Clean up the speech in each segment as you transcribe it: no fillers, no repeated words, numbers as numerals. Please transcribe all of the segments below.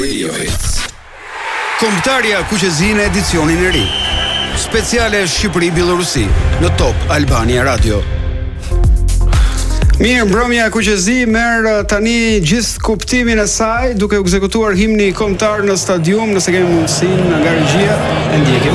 Radio Hits. Kombëtarja Kuqezine edicionin e ri. Speciale Shqipëri-Bielorusi në Top Albania Radio. Mirë mbrëmja Kuqezi merr tani gjithë kuptimin e saj duke u ekzekutuar himni kombëtar në stadium, nëse kemi mundësinë nga regjia e ndjekim.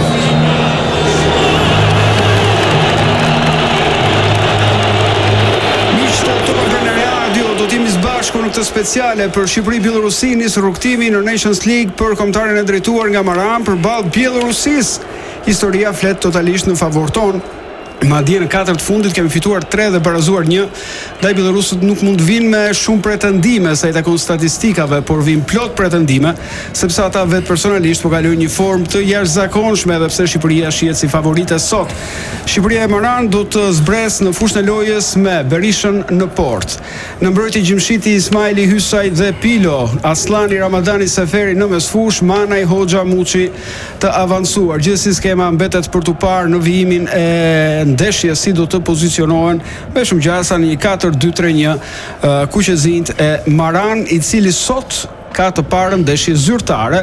Bashku në këtë speciale për Shqipëri-Bielorusi nis rrugtimi në Nations League për kombëtarin e drejtuar nga Maran përballë Bielorusisë. Historia flet totalisht në favor ton. Madje në 4 të fundit kemi fituar 3 dhe barazuar 1. Ndaj bielorusët nuk mund vinë me shumë pretendime sa i takon statistikave, por vinë plot pretendime, sepse ata vetë personalisht po kalojnë një formë të jashtëzakonshme edhe pse Shqipëria shihet si favorite sot. Shqipëria e Maran do të zbresë në fushën e lojës me Berishën në port. Në mbrojtje Gjimshiti, Ismaili Hysaj dhe Pilo, Aslani Ramadani Seferi në mesfush, Manaj Hoxha Muçi të avancuar. Gjithsesi skema mbetet për tu parë në vijimin e ndeshje si do të pozicionohen me shumë gjasa në një 4-2-3-1 kuqezinjt e Maran, i cili sot ka të parën ndeshje zyrtare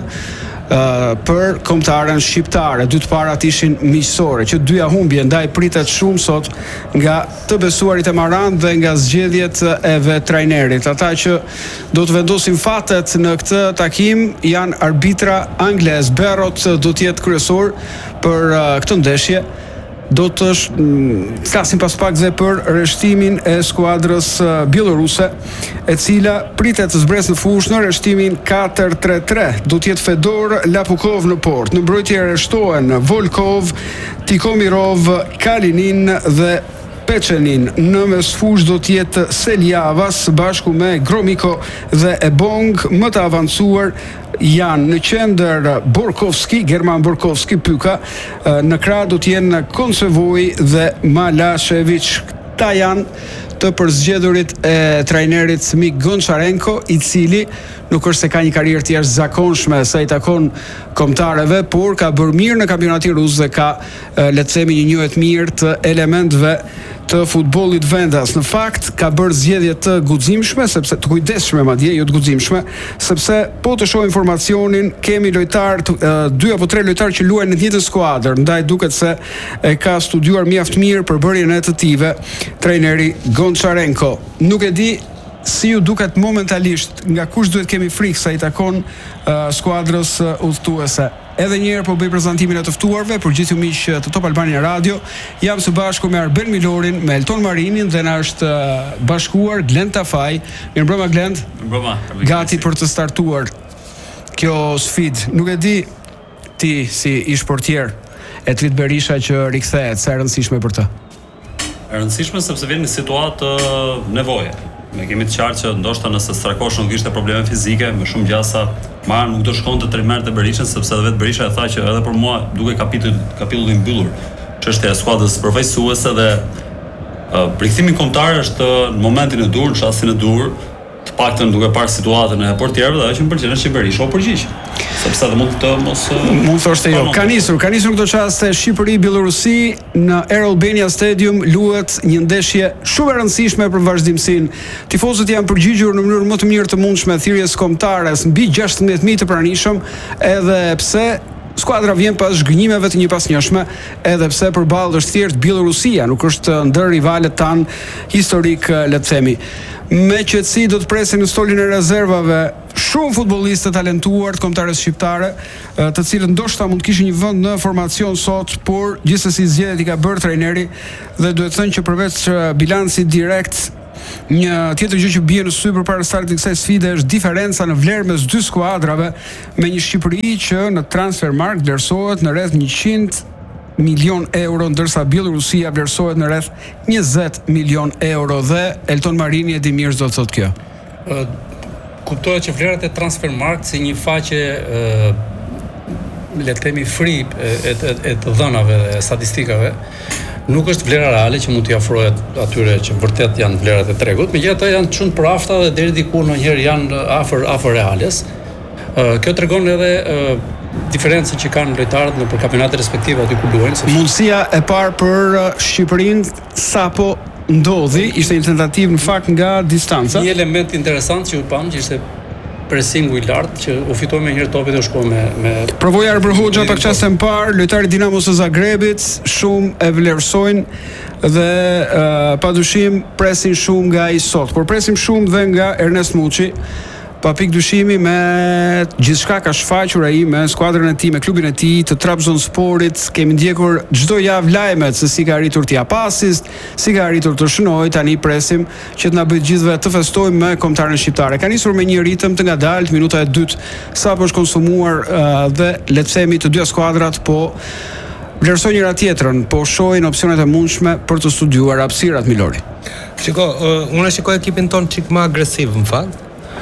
për kombëtaren shqiptare. 2 të parat ishin miqësore, që 2 humbje, ndaj pritet shumë sot nga të besuarit e Maran dhe nga zgjedhjet e vet trajnerit. Ata që do të vendosin fatet në këtë takim janë arbitra anglez. Berrot do të jetë kryesor për këtë ndeshje. Do të flasim pas pak dhe për rreshtimin e skuadrës bieloruse, e cila pritet të zbresë në fushë në rreshtimin 4-3-3. Do të jetë Fedor Lapukov në port. Në mbrojtje rreshtohen Volkov, Tikomirov, Kalinin dhe Pečenin. Në mesfush do të jetë Seljavas bashku me Gromiko dhe Ebong. Më të avancuar janë në qendër Borkovski, German Borkovski Pyka, në krah do të jenë Koncevoj dhe Malashevic. Ta janë të përzgjedhurit e trajnerit Mik Gonçarenko, i cili nuk është se ka një karrierë të jashtëzakonshme sa i takon kombëtarëve, por ka bërë mirë në kampionatin rus dhe ka le të themi një njohje të mirë të elementeve të futbollit vendas. Në fakt ka bërë zgjedhje të guximshme, sepse të kujdesshme madje, jo të guximshme, sepse po të shohim informacionin, kemi lojtar 2 apo 3 lojtarë që luajnë në të njëjtën skuadër, ndaj duket se e ka studiuar mjaft mirë përbërjen e të tive trajneri Gonçarenko. Nuk e di si ju duket momentalisht, nga kush duhet kemi frikë sa i takon skuadrës udhëtuese. Edhe një herë po bëj prezantimin e të ftuarve për gjithë ju miq të Top Albania Radio. Jam së bashku me Arben Milorin, me Elton Marinin dhe na është bashkuar Glend Tafaj. Mirëmbrëma Glend. Mirëmbrëma. Gati për të startuar kjo sfidë. Nuk e di ti si ish portier e Trit Berisha që rikthehet, sa e rëndësishme për të. E rëndësishme sepse vjen në situatë nevoje. Ne kemi të qartë që ndoshta nëse Strakosh nuk kishte probleme fizike, me shumë gjasa, Maran nuk do shkonte të merrte Berishën, sepse edhe vetë Berisha e tha që edhe për mua duke kapitulli mbyllur. Çështja e skuadrës përfaqësuese dhe rikthimi kombëtar është në momentin e dur, në çastin e dur, të paktën duke parë situatën e portierëve, dhe ajo që më pëlqen është që Berisha u përgjigj. Sepse edhe mund të mos thoshte jo. Ka nisur këto çaste Shqipëri-Bielorusi në Air Albania Stadium luhet një ndeshje shumë e rëndësishme për vazhdimsinë. Tifozët janë përgjigjur në mënyrë më të mirë të mundshme thirrjes kombëtares mbi 16.000 të pranishëm, edhe pse skuadra vjen pas zhgënjimeve të njëpasnjëshme, edhe pse përballë është thjesht Bielorusia, nuk është ndër rivalet tan historik, le të themi. Me qetësi do të presin në stolin e rezervave shumë futbollistë të talentuar të kombëtarës shqiptare, të cilët ndoshta mund të kishin një vend në formacion sot, por gjithsesi zgjedhjet i ka bërë trajneri dhe duhet thënë që përveç bilancit direkt, një tjetër gjë që bie në sy përpara startit të kësaj sfide është diferenca në vlerë mes 2 skuadrave, me një Shqipëri që në Transfermarkt vlerësohet në rreth 100 milion euro, ndërsa Bielorusia vlerësohet në rreth 20 milion euro, dhe Elton Marini e di mirë ç'do të thotë kjo. Kuptohet që vlerat e Transfermarkt si një faqe le të themi free e të dhënave dhe statistikave, nuk është vlera reale që mund t'i afrohet atyre që vërtet janë vlerat e tregut, megjithatë janë shumë të afta dhe deri diku ndonjëherë janë afër reales. Kjo tregon edhe diferencën që kanë lojtarët në kampionatet respektive aty ku luajnë. Mundësia e parë për Shqipërinë sapo ndodhi, ishte një tentativë në fakt nga distanca. Një element interesant që u pam që ishte presingu I lartë që u fitoi me njëherë topi dhe u shkoi me Provoi Arber Hoxha pak çaste më parë, lojtari Dinamos së Zagrebit, shumë e vlerësojnë dhe padyshim presin shumë nga ai sot, por presim shumë dhe nga Ernest Muçi. Pa pikë dyshimi me gjithçka ka shfaqur ai me skuadrën e tij, me klubin e tij të Trabzonsporit. Kemi ndjekur çdo javë lajmet se si ka arritur t'ia pasis, si ka arritur të shënojë. Tani presim që të na bëjë gjithëve të festojmë me kombëtarën shqiptare. Ka nisur me një ritëm të ngadalt, minuta e dytë sapo është konsumuar dhe le të themi të dyja skuadrat po vlerësojnë njëra tjetrën, po shohin opsionet e mundshme për të studiuar hapësirat Milori. Shiko, unë shikoj ekipin ton çik më agresiv në fakt.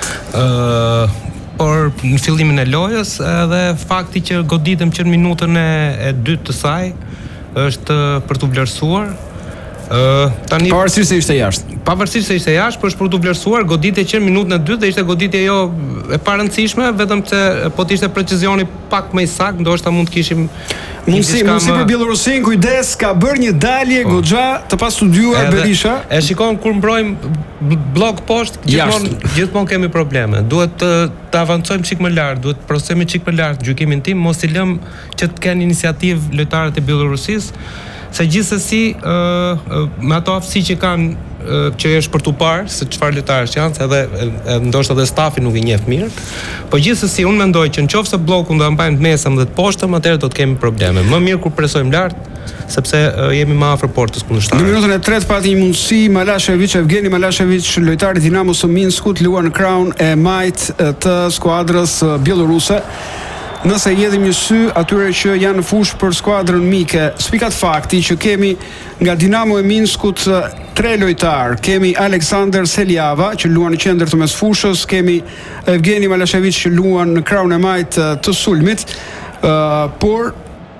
Por në fillimin e lojës edhe fakti që goditëm që në minutën e dytë të saj është për të vlerësuar. Tani pavarësisht se ishte jashtë. Pavarësisht se ishte jashtë, por është për të vlerësuar, goditje që në minutën e dytë dhe ishte goditje jo e parëndësishme, vetëm se po të ishte precizioni pak më I saktë, ndoshta mund të kishim mundësi për Bielorusin, kujdes, ka bërë një dalje goxha të pastudiuar Berisha. E shikon kur mbrojmë blok poshtë, gjithmonë kemi probleme. Duhet të avancojmë çik më lart, duhet të procedojmë çik më lart gjykimin tim, mos I lëm që të kenë iniciativë lojtarët e Bielorusisë, se gjithsesi me ato aftësi që kanë që është për tu parë se çfarë lojtarësh janë, se edhe ndoshta edhe stafi nuk I njeh mirë. Po gjithsesi unë mendoj që nëse bllokun do ta mbajmë të mesëm dhe të poshtëm, atëherë do të kemi probleme. Më mirë kur presojmë lart, sepse jemi më afër portës kundërshtar. Në minutën e tretë pati një mundësi Evgeni Malashević, lojtari Dinamos së Minskut, luan në kraun e majt të skuadrës bieloruse. Nëse jedhim një sy atyre që janë në fushë për skuadrën mike, spikat fakti që kemi nga Dinamo e Minskut 3 lojtar. Kemi Aleksandar Seliava që luan në qendër të mesfushës, kemi Evgeni Malashević që luan në kraun e majt të sulmit, por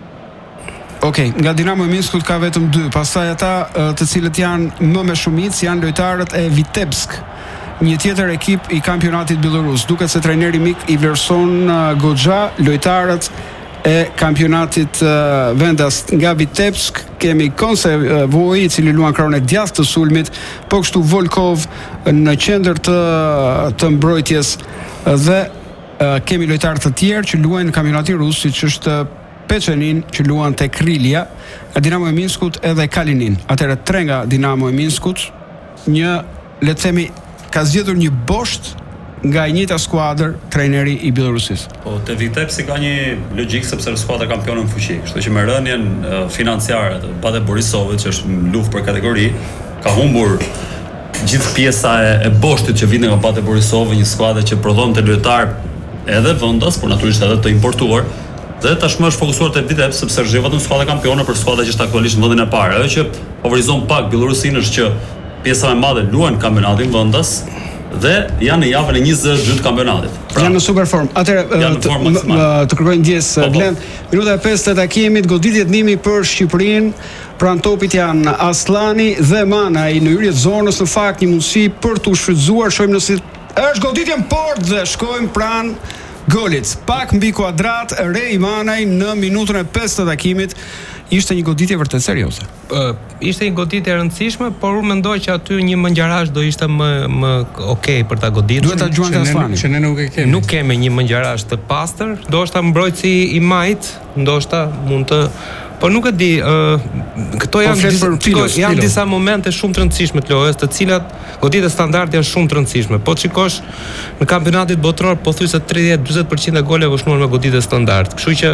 nga Dinamo e Minskut ka vetëm 2. Pastaj ata të cilët janë më me shumicë janë lojtarët e Vitebsk, një tjetër ekip I kampionatit bielorus. Duket se trajneri mik I vlerëson goxha lojtarët e kampionatit vendas. Nga Vitebsk kemi Konsevoj I cili luan kraun e djathtë të sulmit, po kështu Volkov në qendër të mbrojtjes dhe kemi lojtarë të tjerë që luajnë në kampionatin rus, siç është Pečenin që luan tek Rilja, nga Dinamo e Minskut edhe Kalinin. Atëherë 3 nga Dinamo e Minskut, një le të themi ka zgjedhur një bosht nga e njëjta skuadër trajneri I Bielorusisë. Po te Vitebsi ka një logjik sepse skuadra kampione në fuqi, kështu që me rënien financiare të Bate Borisovit që është në luftë për kategori, ka humbur gjithë pjesa e boshtit që vjen nga Bate Borisov, një skuadër që prodhonte lojtar edhe vendas, por natyrisht edhe të importuar. Dhe tashmë është fokusuar te Vitebs sepse është vetëm skuadra kampione për skuadra që është aktualisht në vendin e parë. Ajo që favorizon pak Bielorusinë është që pjesa më e madhe luajnë kampionatin vendas dhe janë në javën e 22 të kampionatit. Janë në super form. Atëherë të kërkoj ndjes Glen. Minuta e 5 të takimit, goditje ndihmi për Shqipërinë. Pranë topit janë Aslani dhe Manaj në hyrje të zonës, në fakt një mundësi për të shfrytzuar. Shohim nëse është goditje në portë dhe shkojmë pranë golit. Pak mbi kuadrat, Rej Manaj në minutën e 5 të takimit. Ishte një goditje vërtet serioze. Ishte një goditje e rëndësishme, por unë mendoj që aty një mëngjarazh do ishte më okay për ta goditur. Duhet ta gjuajmë Aslani. Që ne nuk e kemi. Nuk kemi një mëngjarazh të pastër, ndoshta mbrojtësi I majt, ndoshta mund të, por nuk e di, këto janë disa momente shumë të rëndësishme të lojës, të cilat goditjet standarde janë shumë të rëndësishme. Po shikosh në kampionatit botror pothuajse 30-40% e goleve u shnuar me goditje standard. Kështu që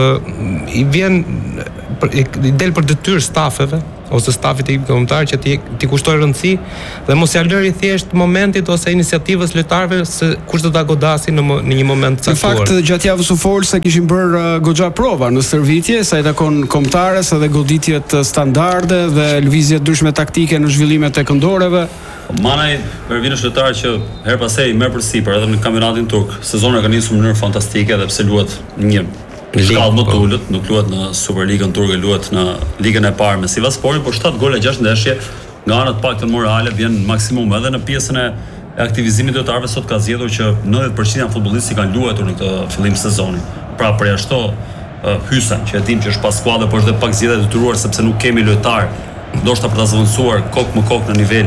I del për detyrë stafeve ose stafit e kombëtar që ti kushtoj rëndësi dhe mos ja lëri thjesht momentit ose iniciativës lojtarëve se kush do ta godasin në një moment të caktuar. Në fakt gjatë javës u fol se kishin bërë goxha prova në stërvitje sa I takon kombëtares edhe goditjet standarde dhe lëvizje ndryshme taktike në zhvillimet e këndoreve. Manaj vjen është lojtar që her pas herë I merr përsipër edhe në kampionatin turk. Sezoni ka nisur në mënyrë fantastike dhe pse luhet një shkallë më të ulët, nuk luhet në Superligën turke, luhet në ligën e parë me Sivassporin, por 7 gole 6 ndeshje nga ana të paktën morale vjen maksimum edhe në pjesën e aktivizimit të lojtarëve. Sot ka zgjedhur që 90% janë futbollistë që kanë luajtur në këtë fillim sezoni. Pra përjashto Hysen, që e dim që është pas skuadrë, por është dhe pak zgjedhje detyruar sepse nuk kemi lojtar ndoshta për ta zëvendësuar kokë më kokë në nivel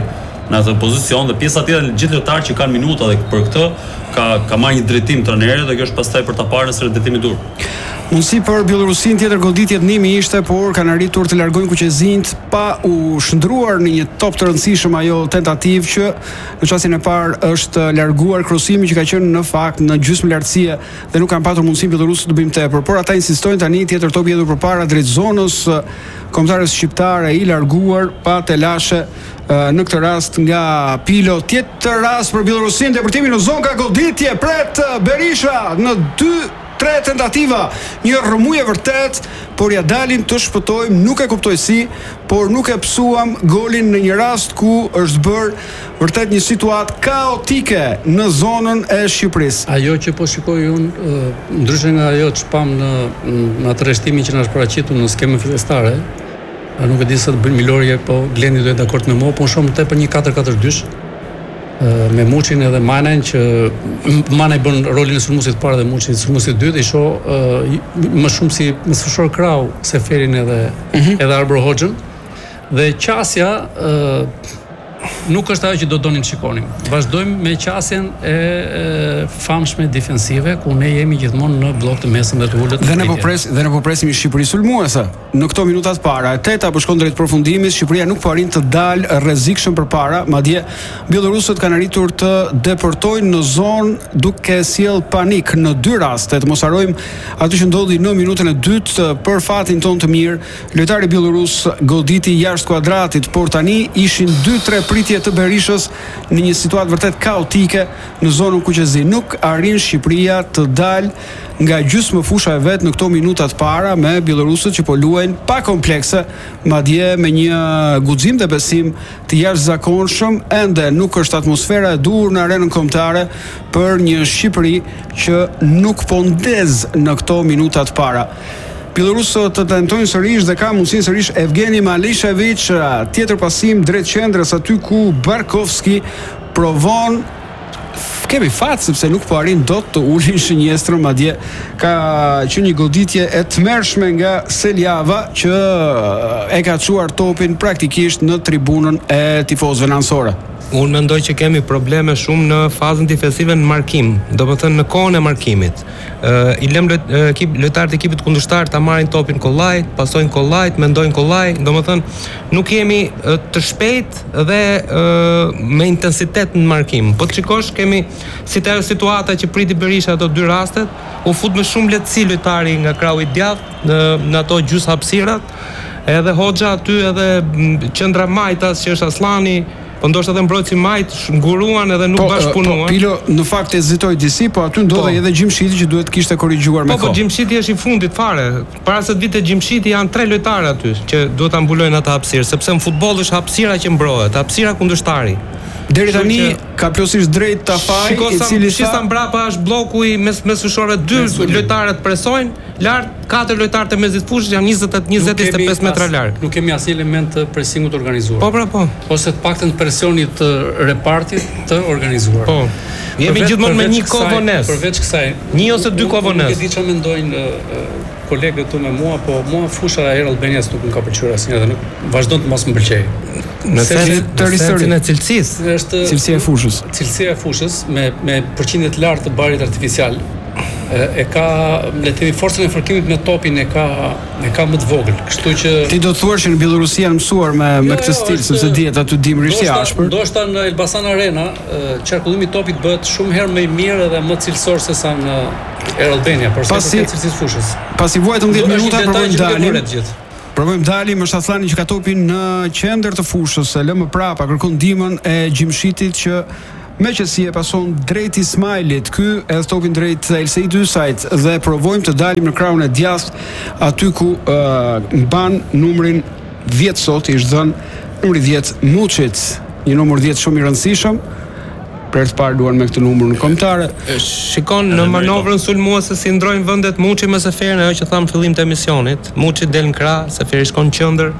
në atë pozicion dhe pjesa tjetër gjithë lojtarët që kanë minuta dhe për këtë ka marrë një drejtim trajneri dhe kjo është pastaj për ta parë nëse drejtimi dur. Mundësi për Bielorusin tjetër goditje dënimi ishte, por kanë arritur të largojnë kuqezint pa u shndruar në një top të rëndësishëm ajo tentativë që në çastin e parë është larguar krosimi që ka qenë në fakt në gjysmë lartësie dhe nuk kanë patur mundësi bielorusët të bëjnë tepër, por ata insistojnë tani tjetër topi hedhur përpara drejt zonës kombëtares shqiptare i larguar pa telashe në këtë rast nga Pilo. Tjetër rast për Bielorusin, depërtimi në zonë ka goditje pret Berisha në 2-3 tentativa, një rrëmuje vërtet, por ja dalin të shpëtojmë, nuk e kuptoj si, por nuk e psuam golin në një rast ku është bërë vërtet një situatë kaotike në zonën e Shqipërisë. Ajo që po shikoj unë, ndryshe nga ajo që pam në atë rreshtimin që na është paraqitur në skemën fillestare, nuk e di se të bëjmë Milorje, po Glendi do të dakord me mua, po shumë tepër një 4-4-2 me Muçin edhe Manajn, që Manaj bën rolin e sulmuesit parë dhe Muçi sulmuesit dytë, i shoh më shumë si me Sushor Krau, Seferin edhe Arbor Hoxhën, dhe qasja nuk është ajo që do donin të shikonim. Vazhdojmë me qasjen e famshme defensive, ku ne jemi gjithmonë në blok të mesëm dhe të ulët. Dhe ne po presim Shqipëri sulmuese. Në këto minutat para, e teta po shkon drejt përfundimit, Shqipëria nuk po arrin të dalë rrezikshëm përpara, madje bielorusët kanë arritur të deportojnë në zonë duke sjell panik në 2 raste. Të mos harrojmë atë që ndodhi në minutën e dytë, për fatin ton të mirë, lojtari bielorus goditi jashtë kuadratit, por tani ishin 2-3 pritje të Berishës në një situatë vërtet kaotike në zonën kuqezi. Nuk arrin Shqipëria të dalë nga gjysmë fusha e vet në këto minutat para, me bielorusët që po luajnë pa komplekse, madje me një guxim dhe besim të jashtëzakonshëm. Ende nuk është atmosfera e dur në arenën kombëtare për një Shqipëri që nuk po ndez në këto minutat para. Bielorusët të tentojnë sërish dhe ka mundësinë sërish Evgeni Malishević, tjetër pasim drejt qendrës aty ku Barkovski provon. Kemi fat sepse nuk po arrin dot të ulin shënjestrën, madje ka qenë një goditje e tmerrshme nga Seljava që e ka çuar topin praktikisht në tribunën e tifozëve anësore. Unë mendoj që kemi probleme shumë në fazën defensive në markim, do të thënë në kohën e markimit. I lëm lojtarët e ekipit kundërshtar ta marrin topin kollaj, pasojnë kollajt, mendojnë kollaj, do të thënë nuk jemi të shpejt dhe me intensitet në markim. Po të shikosh, kemi situata që priti Berisha ato 2 rastet, u fut me shumë lehtësi lojtari nga Krau i djathtë në ato gjys hapësirat, edhe Hoxha aty, edhe qendra majtas që është Aslani, po ndoshta edhe mbrojtësi majt nguruan edhe nuk bashkëpunuan. Pilo në fakt hezitoi disi, po aty ndodhej edhe Gjimshiti që duhet kishte korrigjuar me kohë. Po Gjimshiti është i fundit fare. Para se të vitë Gjimshiti janë 3 lojtarë aty që duhet ta mbulojnë atë hapësirë, sepse në futboll është hapësira që mbrohet, hapësira kundërshtari. Deri tani ka plotësisht drejt Tafaj, i cili sa mbrapa është bloku i mes fushorëve, 2 lojtarët presojnë, lart 4 lojtarë të mezit fushës janë 20-25 metra larg. Nuk kemi asnjë element të presingut të organizuar. Po. Ose të paktën presionit të repartit të organizuar. Po. Jemi gjithmonë me një kovones. Përveç kësaj, 1 ose 2 kovones. Nuk e di çfarë mendojnë kolegët tu me mua, po mua fusha e Albanias nuk më ka pëlqyer asnjëherë dhe nuk vazhdon të mos më pëlqejë. Në sensin e cilësisë. Është cilësia e fushës. Cilësia e fushës me përqindje të lartë të barit artificial. E ka, le të themi, forcën e fërkimit me topin e ka më të vogël. Kështu që ti do të thuash që në Bielorusi janë mësuar me këtë stil, sepse dihet aty dimrisht i ashpër. Ndoshta në Elbasan Arena qarkullimi i topit bëhet shumë herë më i mirë dhe më cilësor se sa në Air Albania, por sa të cilësisë fushës. Pasi vuajtëm 10 minuta provojmë dalim, është Aslani që ka topin në qendër të fushës, e lëmë prapa, kërkon ndihmën e Gjimshitit që me qësi e pason drejt Ismailit, ky edhe topin drejt Elsejt Ysajt, dhe provojmë të dalim në krahun e djathtë, aty ku mban numrin 10 sot, ishtë dhënë numri 10 Muçit, një numër 10 shumë i rëndësishëm. Për të parë duan me këtë numër në kombëtare. Shikon në manovrën sulmuese si ndrojnë vendet Muçi me Seferin, ajo që thamë fillim të emisionit. Muçi del në krah, Seferi shkon në qendër.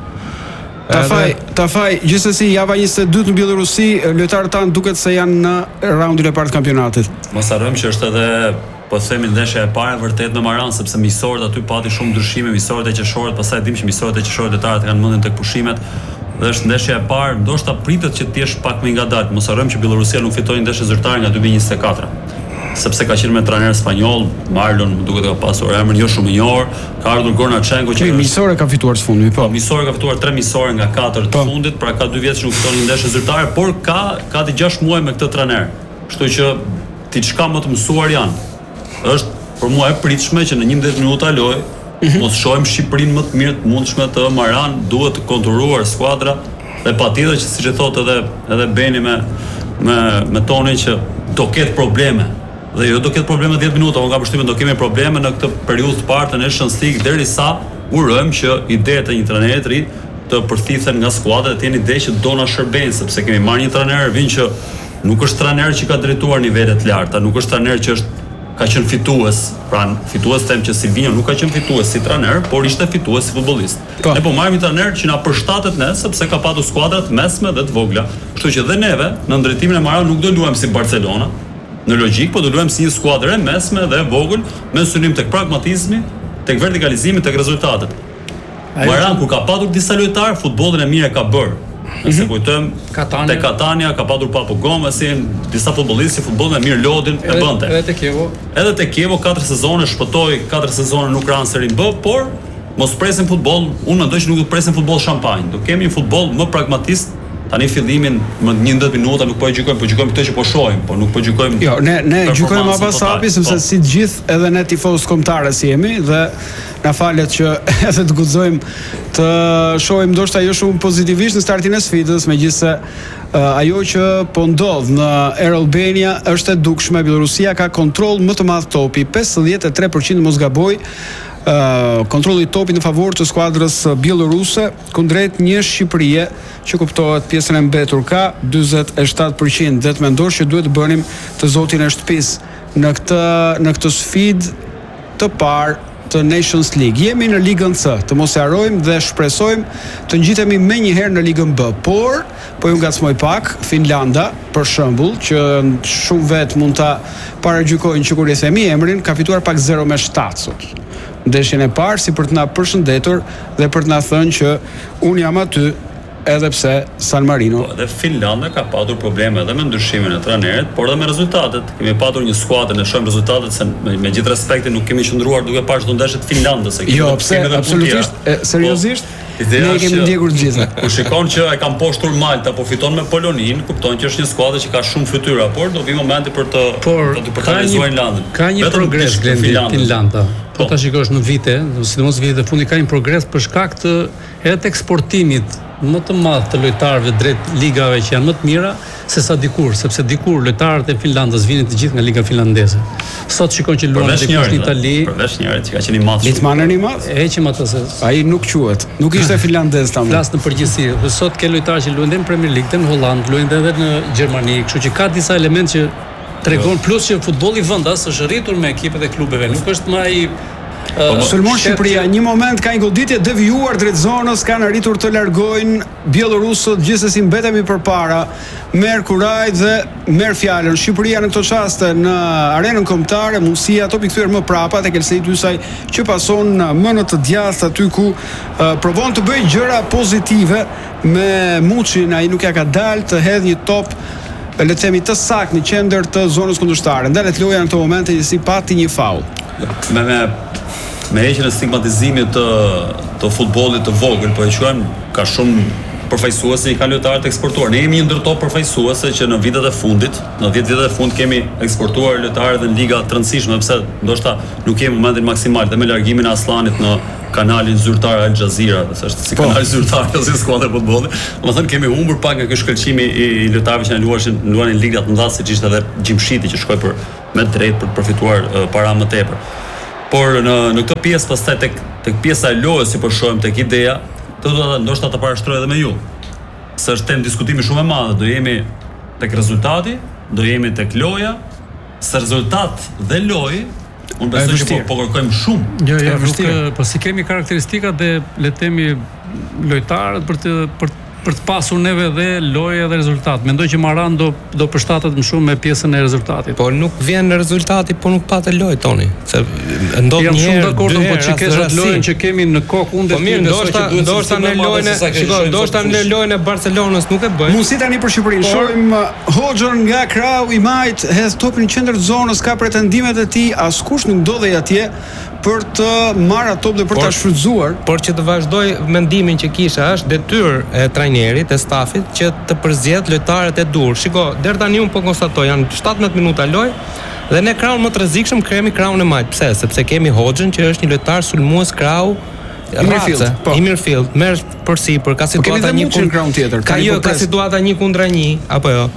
Tafaj, gjithsesi java 22 në Bielorusi, lojtarët tanë duket se janë në raundin e parë të kampionatit. Mos harrojmë që është edhe, po themi, ndeshja e parë vërtet në Maran, sepse miqësorët aty pati shumë ndryshime, miqësorët e qeshorët, pastaj dim që miqësorët e qeshorët detarët kanë mendjen tek pushimet. dhe është ndeshja e parë, ndoshta pritet që të jesh pak më ngadalt. Mos harrojmë që Bielorusia nuk fitoi ndeshje zyrtare nga 2024. Sepse ka qenë me trajner spanjoll, Marlon, më duket ka pasur emrin jo shumë i njohur, ka ardhur Gornachenko që Misore ka fituar së fundmi, po. Misore ka fituar 3 misore nga 4 të fundit, pra ka 2 vjet që nuk fiton një ndeshje zyrtare, por ka të 6 muaj me këtë trajner. Kështu që diçka më të mësuar janë. Është për mua e pritshme që në 11 minuta lojë mos shohim Shqipërinë më të mirë të mundshme të Maran, duhet të kontrolluar skuadra dhe patjetër që siç e thotë edhe Beni me tonin që do ketë probleme. Dhe jo do ketë probleme 10 minuta, unë kam përshtypjen do kemi probleme në këtë periudhë të parë të Nations League derisa urojmë që idetë e një trajneri të ri të përthithen nga skuadra dhe të jenë ide që do na shërbejnë, sepse kemi marrë një trajner Ervin që nuk është trajner që ka drejtuar nivele të larta, nuk është trajner që ka qenë fitues, pra fitues them që Silvino nuk ka qenë fitues si trajner, por ishte fitues si futbollist. Ne po marrim një trajner që na përshtatet ne sepse ka patur skuadra të mesme dhe të vogla. Kështu që dhe neve në ndërtimin e Maran nuk do luajmë si Barcelona, në logjik, po do luajmë si një skuadër e mesme dhe e vogël me synim tek pragmatizmi, tek vertikalizimi, tek rezultatet. Maran kur ka patur disa lojtar, futbollin e mirë e ka bërë. Nëse kujtojmë, te Catania ka patur Papo Gomesin, disa futbollistë, futbollin e mirë lodin e bënte. Edhe te Kievo 4 sezone shpëtoi, 4 sezone nuk ranë Serie B, por mos presim futboll, unë mendoj që nuk do të presim futboll shampanjë. Do kemi një futboll më pragmatist. Tani fillimin më 11 minuta nuk po e gjykojmë, po gjykojmë këtë që po shohim, po nuk po gjykojmë. Jo, ne gjykojmë apasapi sepse si të gjithë edhe ne tifozë kombëtare si jemi dhe na falet që edhe të guxojmë të shohim ndoshta jo shumë pozitivisht në startin e sfidës, megjithëse ajo që po ndodh në Air Albania është e dukshme. Bielorusia ka kontroll më të madh topi, 53% mos gaboj. Kontrolli i topit në favor të skuadrës bieloruse kundrejt një Shqipërie që kuptohet pjesën e mbetur ka 47%. Dhe të mendosh që duhet të bënim të zotin e shtëpisë në këtë sfidë të parë të Nations League. Jemi në Ligën C, të mos e harrojmë dhe shpresojmë të ngjitemi menjëherë në Ligën B. Por po ju ngacmoj pak, Finlanda, për shembull, që shumë vet mund ta paragjykojnë që kur i themi emrin, ka fituar pak 0-7 sot. Ndeshjen e parë si për të na përshëndetur dhe për të na thënë që unë jam aty edhe pse San Marino. Dhe Finlanda ka patur probleme edhe me ndryshimin e trajnerit, por edhe me rezultatet. Kemi patur një skuadër, ne shohim rezultatet se me gjithë respektin nuk kemi qëndruar duke parë çdo ndeshje të Finlandës. Jo, pse absolutisht, seriozisht. Ne kemi ndjekur të gjitha. Kur shikon që e kanë poshtur Malta, po fiton me Polonin, kupton që është një skuadër që ka shumë fytyra, por do vi momenti për të analizuar Finlandën. Ka një progres Finlanda. Po ta shikosh në vite, sidomos vitet e fundit ka një progres për shkak të edhe të eksportimit më të madh të lojtarëve drejt ligave që janë më të mira se sa dikur, sepse dikur lojtarët e Finlandës vinin të gjithë nga liga finlandeze. Sot shikon që luan diku në Itali, përveç njërit që ka qenë i madh. Litmanen i madh? Heqim atë se ai nuk quhet. Nuk ishte finlandez tamam. Flas në përgjithësi. Sot ke lojtarë që luajnë në Premier League, në Holland, luajnë edhe në Gjermani, kështu që ka disa elementë që tregon plus që futbolli vendas është rritur me ekipet e klubeve, nuk është më ai Sulmon Shqipëria, një moment ka një goditje devijuar drejt zonës, kanë arritur të largojnë bielorusët, gjithsesi mbetemi përpara. Merr kuraj dhe merr fjalën. Shqipëria në këto çaste në arenën kombëtare, mundësia topi kthyer më prapa tek Elsej Tysaj që pason më në të djathtë aty ku provon të bëjë gjëra pozitive me Muçin, ai nuk ja ka dalë të hedh një top le të themi të saktë në qendër të zonës kundërshtare. Ndalet loja në këtë moment e si pati një faull. Me heqjen e stigmatizimit të futbollit të vogël, po e quajmë ka shumë përfaqësuese që kanë lojtarët eksportuar. Ne jemi një ndër top përfaqësuese që në vitet e fundit, në 10 vitet e fundit kemi eksportuar lojtarë edhe në liga të rëndësishme, pse ndoshta nuk kemi momentin maksimal dhe me largimin e Aslanit në kanalin zyrtar Al Jazeera, është si kanal zyrtar ose skuadra futbolli. Domethënë kemi humbur pak nga ky shkëlqimi i lojtarëve që luanin liga të mëdha, siç ishte edhe Gjimshiti që shkoi me drejt për të përfituar para më tepër. Por në këtë pjesë pastaj tek pjesa e lojës, si po shohim tek ideja, do ndoshta ta parashtroj edhe me ju. Se është temë diskutimi shumë e madhe, do jemi tek rezultati, do jemi tek loja, se rezultat dhe lojë unë besoj që po kërkojmë shumë. Jo, po si kemi karakteristika dhe le të themi lojtarët për për të pasur neve dhe lojë dhe rezultat. Mendoj që Maran do përshtatet më shumë me pjesën e rezultatit. Po nuk vjen në rezultati, po nuk patë lojë Toni. Se ndodh një herë. Jam shumë dakord, po çikesh lojën që kemi në kokë unë po mirë, ndoshta në lojën, shikoj, ndoshta në lojën e Barcelonës nuk e bëjnë. Mundësi tani për Shqipërinë. Shohim Hoxhën nga krau I majt, hedh topin në qendër të zonës, ka pretendimet e tij, askush nuk ndodhej atje për të marrë atë top dhe për ta shfrytzuar. Por që të vazhdoj mendimin që kisha, është detyrë e trajnerit, e stafit që të përzgjedh lojtarët e dur. Shiko, deri tani un po konstatoj, janë 17 minuta lojë dhe ne kraun më të rrezikshëm kemi kraun e majt. Pse? Sepse kemi Hoxhën që është një lojtar sulmues krau I Mirfield, merr përsipër, ka situata një tjetër. Ka situata 1-1 apo jo.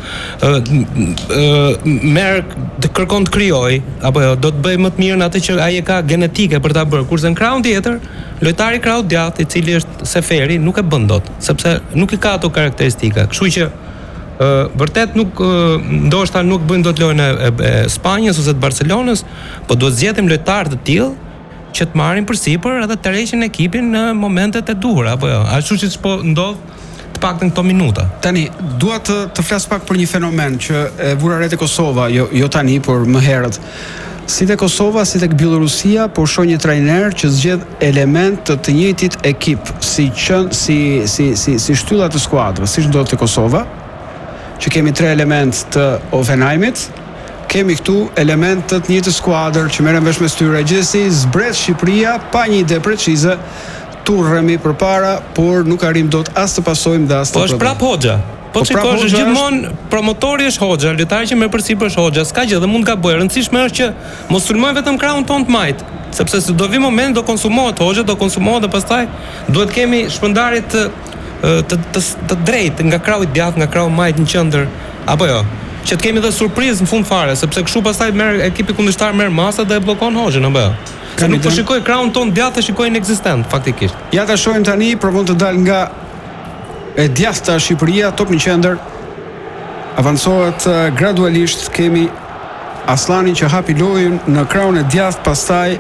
Merr të kërkon të krijoj apo jo, do të bëj më të mirë në atë që ai e ka genetike për ta bërë. Kurse në kraun tjetër, lojtari kraut djathtë, I cili është Seferi, nuk e bën dot, sepse nuk I ka ato karakteristika. Kështu që vërtet nuk ndoshta nuk bëjnë dot lojën e Spanjës ose të Barcelonës, po duhet zgjedhim lojtarë të tillë që të marrin përsipër edhe të tërheqin ekipin në momentet e duhura apo jo. Ashtu siç po ndodh të paktën këto minuta. Tani dua të flas pak për një fenomen që e vura re te Kosova, jo tani, por më herët. Si te Kosova, si tek Bielorusia, po shoh një trajner që zgjedh element të njëjtit ekip, si shtylla të skuadrës, siç ndodh te Kosova, që kemi 3 element të Hoffenheimit. Kemi këtu elementë të njëjtë skuadër që merren vesh me styre. Gjithsesi zbret Shqipëria pa një ide precize, turremi përpara, por nuk arrim dot as të pasojmë dhe as të. Po është prap Hoxha. Po shikosh gjithmonë promotori është Hoxha, lojtari që merr përsipër është Hoxha, s'ka gjë dhe mund të gabojë. Rëndësishme është që mos sulmojmë vetëm krahun ton të majt, sepse se do vi moment do konsumohet Hoxha, do konsumohet dhe pastaj duhet kemi shpërndarje të drejtë nga krahu I djathtë, nga krahu majt në qendër, apo jo. Që të kemi dhe surprizë në fund fare, sepse kështu pastaj ekipi kundërshtar merr masa dhe e bllokon Hoxhën, apo jo. Se nuk po shikoj krahun ton djathtë, shikoj inekzistent faktikisht. Ja ta shohim tani, provon të dal nga e djathta Shqipëria, top në qendër. Avancohet gradualisht, kemi Aslanin që hapi lojën në krahun e djathtë, pastaj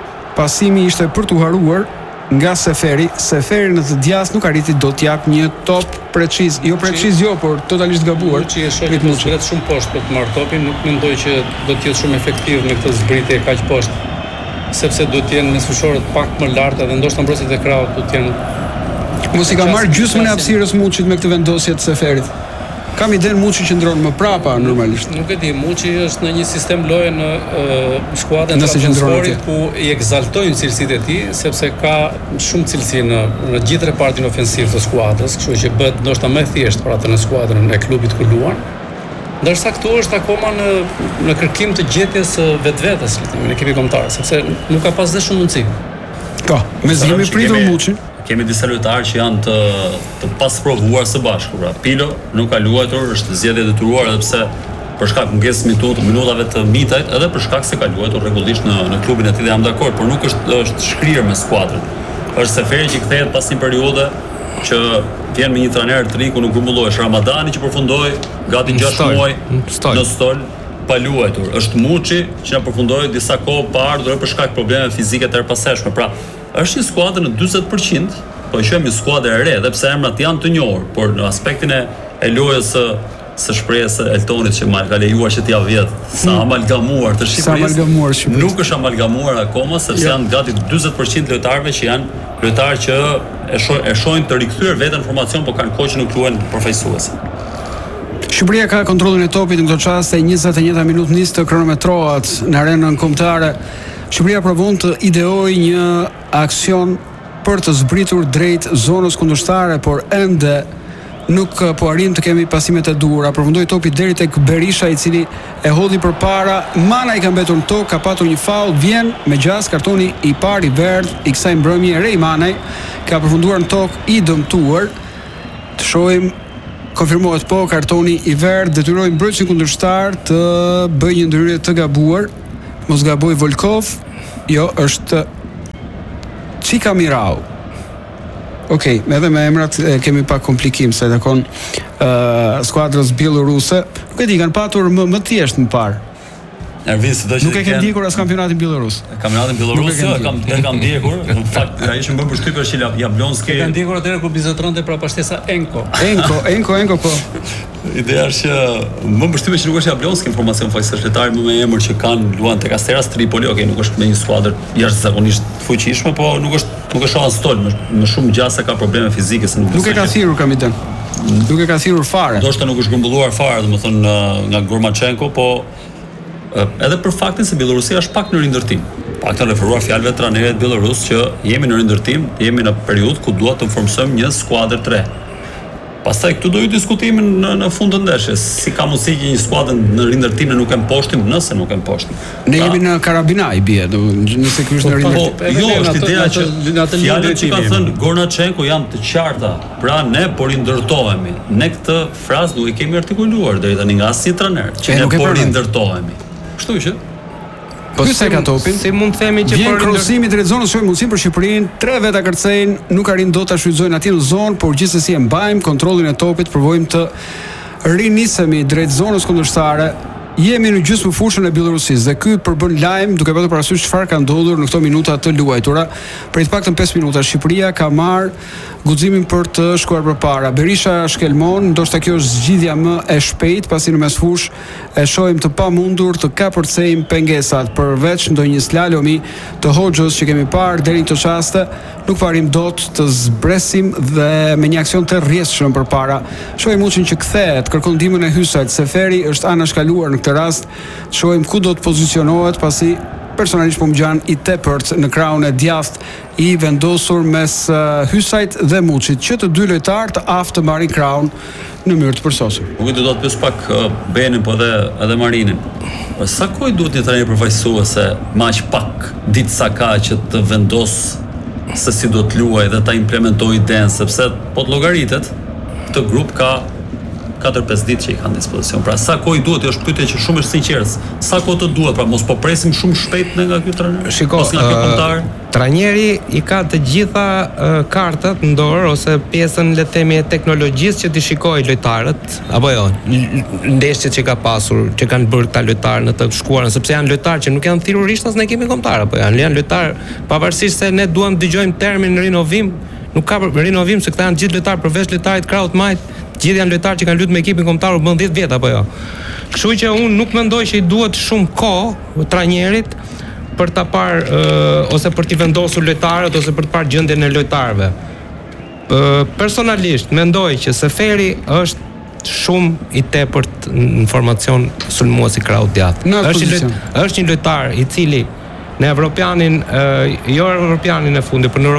pasimi ishte për t'u haruar nga Seferi në të djathtë nuk arriti do t'jap një top preciz, por totalisht gabuar. Muçi e shoh të zbret shumë poshtë për të marrë topin, nuk mendoj që do të jetë shumë efektiv me këtë zbritje kaq poshtë, sepse duhet të jenë mesfushorët pak më lart dhe ndoshta mbrojtësit e krahut do të jenë. Mos I ka marrë gjysmën e hapësirës Muçit me këtë vendosje të Seferit. Kam idenë Muçi qëndron më prapa normalisht. Nuk e di, Muçi është në një sistem loje në skuadrën e Trabzonsporit ku I ekzaltojnë cilësitë e tij, sepse ka shumë cilësi në gjithë repartin ofensiv të skuadrës, kështu që bëhet ndoshta më thjesht për atë në skuadrën e klubit ku luan. Ndërsa këtu është akoma në kërkim të gjetjes vetvetes në ekipin kombëtar, sepse nuk ka pas dhe shumë mundësi. Po, me zgjimi pritur Muçin. Kemi disa lojtarë që janë të pasprovuar së bashku. Pra, Pilo nuk ka luajtur, është zgjedhje detyruar edhe pse për shkak mungesës minutave të mitajt, edhe për shkak se ka luajtur rregullisht në klubin e tij dhe jam dakord, por nuk është shkrirë me skuadrën. Është Seferi që kthehet pas një periudhe që vjen me një trajner të ri ku nuk grumbullohesh. Ramadani që përfundoi gati 6 muaj në stol pa luajtur. Është Muçi që na përfundoi disa kohë pa ardhur për shkak problemeve fizike të erpaseshme. Pra, është një skuadër në 40%, po quhemi skuadër e re, edhe pse emrat janë të njohur, por në aspektin e lojës së shprehjes së Eltonit që ka lejuar që t'ia vjedh, sa amalgamuar të Shqipërisë. Nuk është amalgamuar akoma, sepse janë gati 40% lojtarëve që janë lojtarë që e shohin të rikthyer veten në formacion, por kanë kohë që nuk luajnë përfaqësuese. Shqipëria ka kontrollin e topit në këto çaste, 21 minutë nis të kronometrohet në arenën kombëtare. Shqipëria provon të ideojë një aksion për të zbritur drejt zonës kundërshtare, por ende nuk po arrim të kemi pasimet e duhura. Përfundoi topi deri tek Berisha, I cili e hodhi përpara. Mana I ka mbetur në tokë, ka patur një faull, vjen me gjas kartoni I parë I verdh I kësaj mbrëmje. Rej Manaj ka përfunduar në tokë I dëmtuar. Të shohim, konfirmohet po kartoni I verdh, detyroi mbrojtësin kundërshtar të bëjë një ndërhyrje të gabuar. Mos gaboj Volkov, jo, është Çika Mirau. Okej, edhe me emrat kemi pak komplikim se takon skuadrës bieloruse. Nuk e di, kanë patur më thjesht më parë. Ervis, nuk e ke ndjekur as kampionatin bielorus. Kampionatin bielorus e kam ndjekur. Në fakt, ai që më bën përshtypje është që Jablonski. Ka ndjekur atëherë kur bizotronte pra pashtesa Enko. Enko po. Ideja është që më përshtypje që nuk është Jablonski informacion faqesh lojtari më me emër që kanë luan tek Asteras Tripoli, okay, nuk është me një skuadër jashtëzakonisht fuqishme, po nuk është Astol, më shumë gjasa ka probleme fizike se nuk e ka thirrur Kamiten. Nuk e ka thirrur fare. Ndoshta nuk është grumbulluar fare, domethënë nga Gormachenko, po edhe për faktin se Bielorusia është pak në rindërtim. Pak të referuar fjalëve të trajnerit bielorus që jemi në rindërtim, jemi në periudhë ku duhet të formsojmë një skuadër të re. Pastaj këtu do ju diskutimin në fund të ndeshjes, si ka mundësi që një skuadër në rindërtim nuk e mposhtim, nëse nuk e mposhtim. Ne jemi në Karabinaj bie, nëse ky është në rindërtim. Jo, është ideja që fjalët që ka thënë Gornachenko janë të qarta. Pra ne po rindërtohemi. Ne këtë frazë nuk e kemi artikuluar deri tani nga asnjë trajner, që ne po rindërtohemi. Kështu që Po se ka topin. Si mund të themi që për krosimi drejt zonës shohim mundësi për Shqipërinë, 3 veta kërcejnë, nuk arrin dot ta shfrytëzojnë aty në zonë, por gjithsesi e mbajmë kontrollin e topit, provojmë të rinisemi drejt zonës kundërshtare. Jemi në gjysmëfushën e Bielorusisë dhe ky përbën lajm duke patur parasysh çfarë ka ndodhur në këto minuta të luajtura. Për të paktën 5 minuta Shqipëria ka marr guximin për të shkuar përpara. Berisha shkelmon, ndoshta kjo është zgjidhja më e shpejtë pasi në mesfush e shohim të pamundur të kapërcejmë pengesat përveç ndonjë slalomi të Hoxhës që kemi parë deri në këtë çast, nuk parim dot të zbresim dhe me një aksion të rrjedhshëm përpara. Shohim Muçin që kthehet, kërkon ndihmën e Hysajt. Seferi është anashkaluar në këtë rast. Shohim ku do të pozicionohet pasi personalisht po më gjan i tepërt në krahun e djathtë i vendosur mes Hysajt dhe Muçit, që të dy lojtarë të aftë të marrin krahun në mënyrë të përsosur. Nuk do të pyes pak Benin po edhe Marinin. Sa kohë duhet një trajner përfaqësuese më aq pak ditë sa ka që të vendos se si do të luajë dhe ta implementojë idenë, sepse po të llogaritet këtë grup ka 4-5 ditë që i kanë dispozicion. Pra sa kohë duhet, është pyetje që shumë është sinqert. Sa kohë të duhet, pra mos po presim shumë shpejt nga ky trajner. Shikoj, nga ky kontar. Trajneri i ka të gjitha kartat në dorë ose pjesën le të themi e teknologjisë që ti shikojë lojtarët apo jo, ndeshjet që ka pasur, që kanë bërë këta lojtarë në të shkuarën, sepse janë lojtarë që nuk janë thirrurisht as në ekipin kombëtar apo janë lojtarë pavarësisht se ne duam të dëgjojmë termin rinovim, nuk ka rinovim se këta janë gjithë lojtarë përveç lojtarit Kraut Majt. Gjithë janë lojtarë që kanë luajtur me ekipin kombëtar u bën 10 vjet apo jo. Kështu që unë nuk mendoj që i duhet shumë kohë trajnerit për ta parë ose për t'i vendosur lojtarët ose për të parë gjendjen e lojtarëve. Personalisht mendoj që Seferi është shumë i tepërt në formacion sulmues i krahut djathtë. Është një lojtar i cili në Evropianin, jo Evropianin e fundit, por në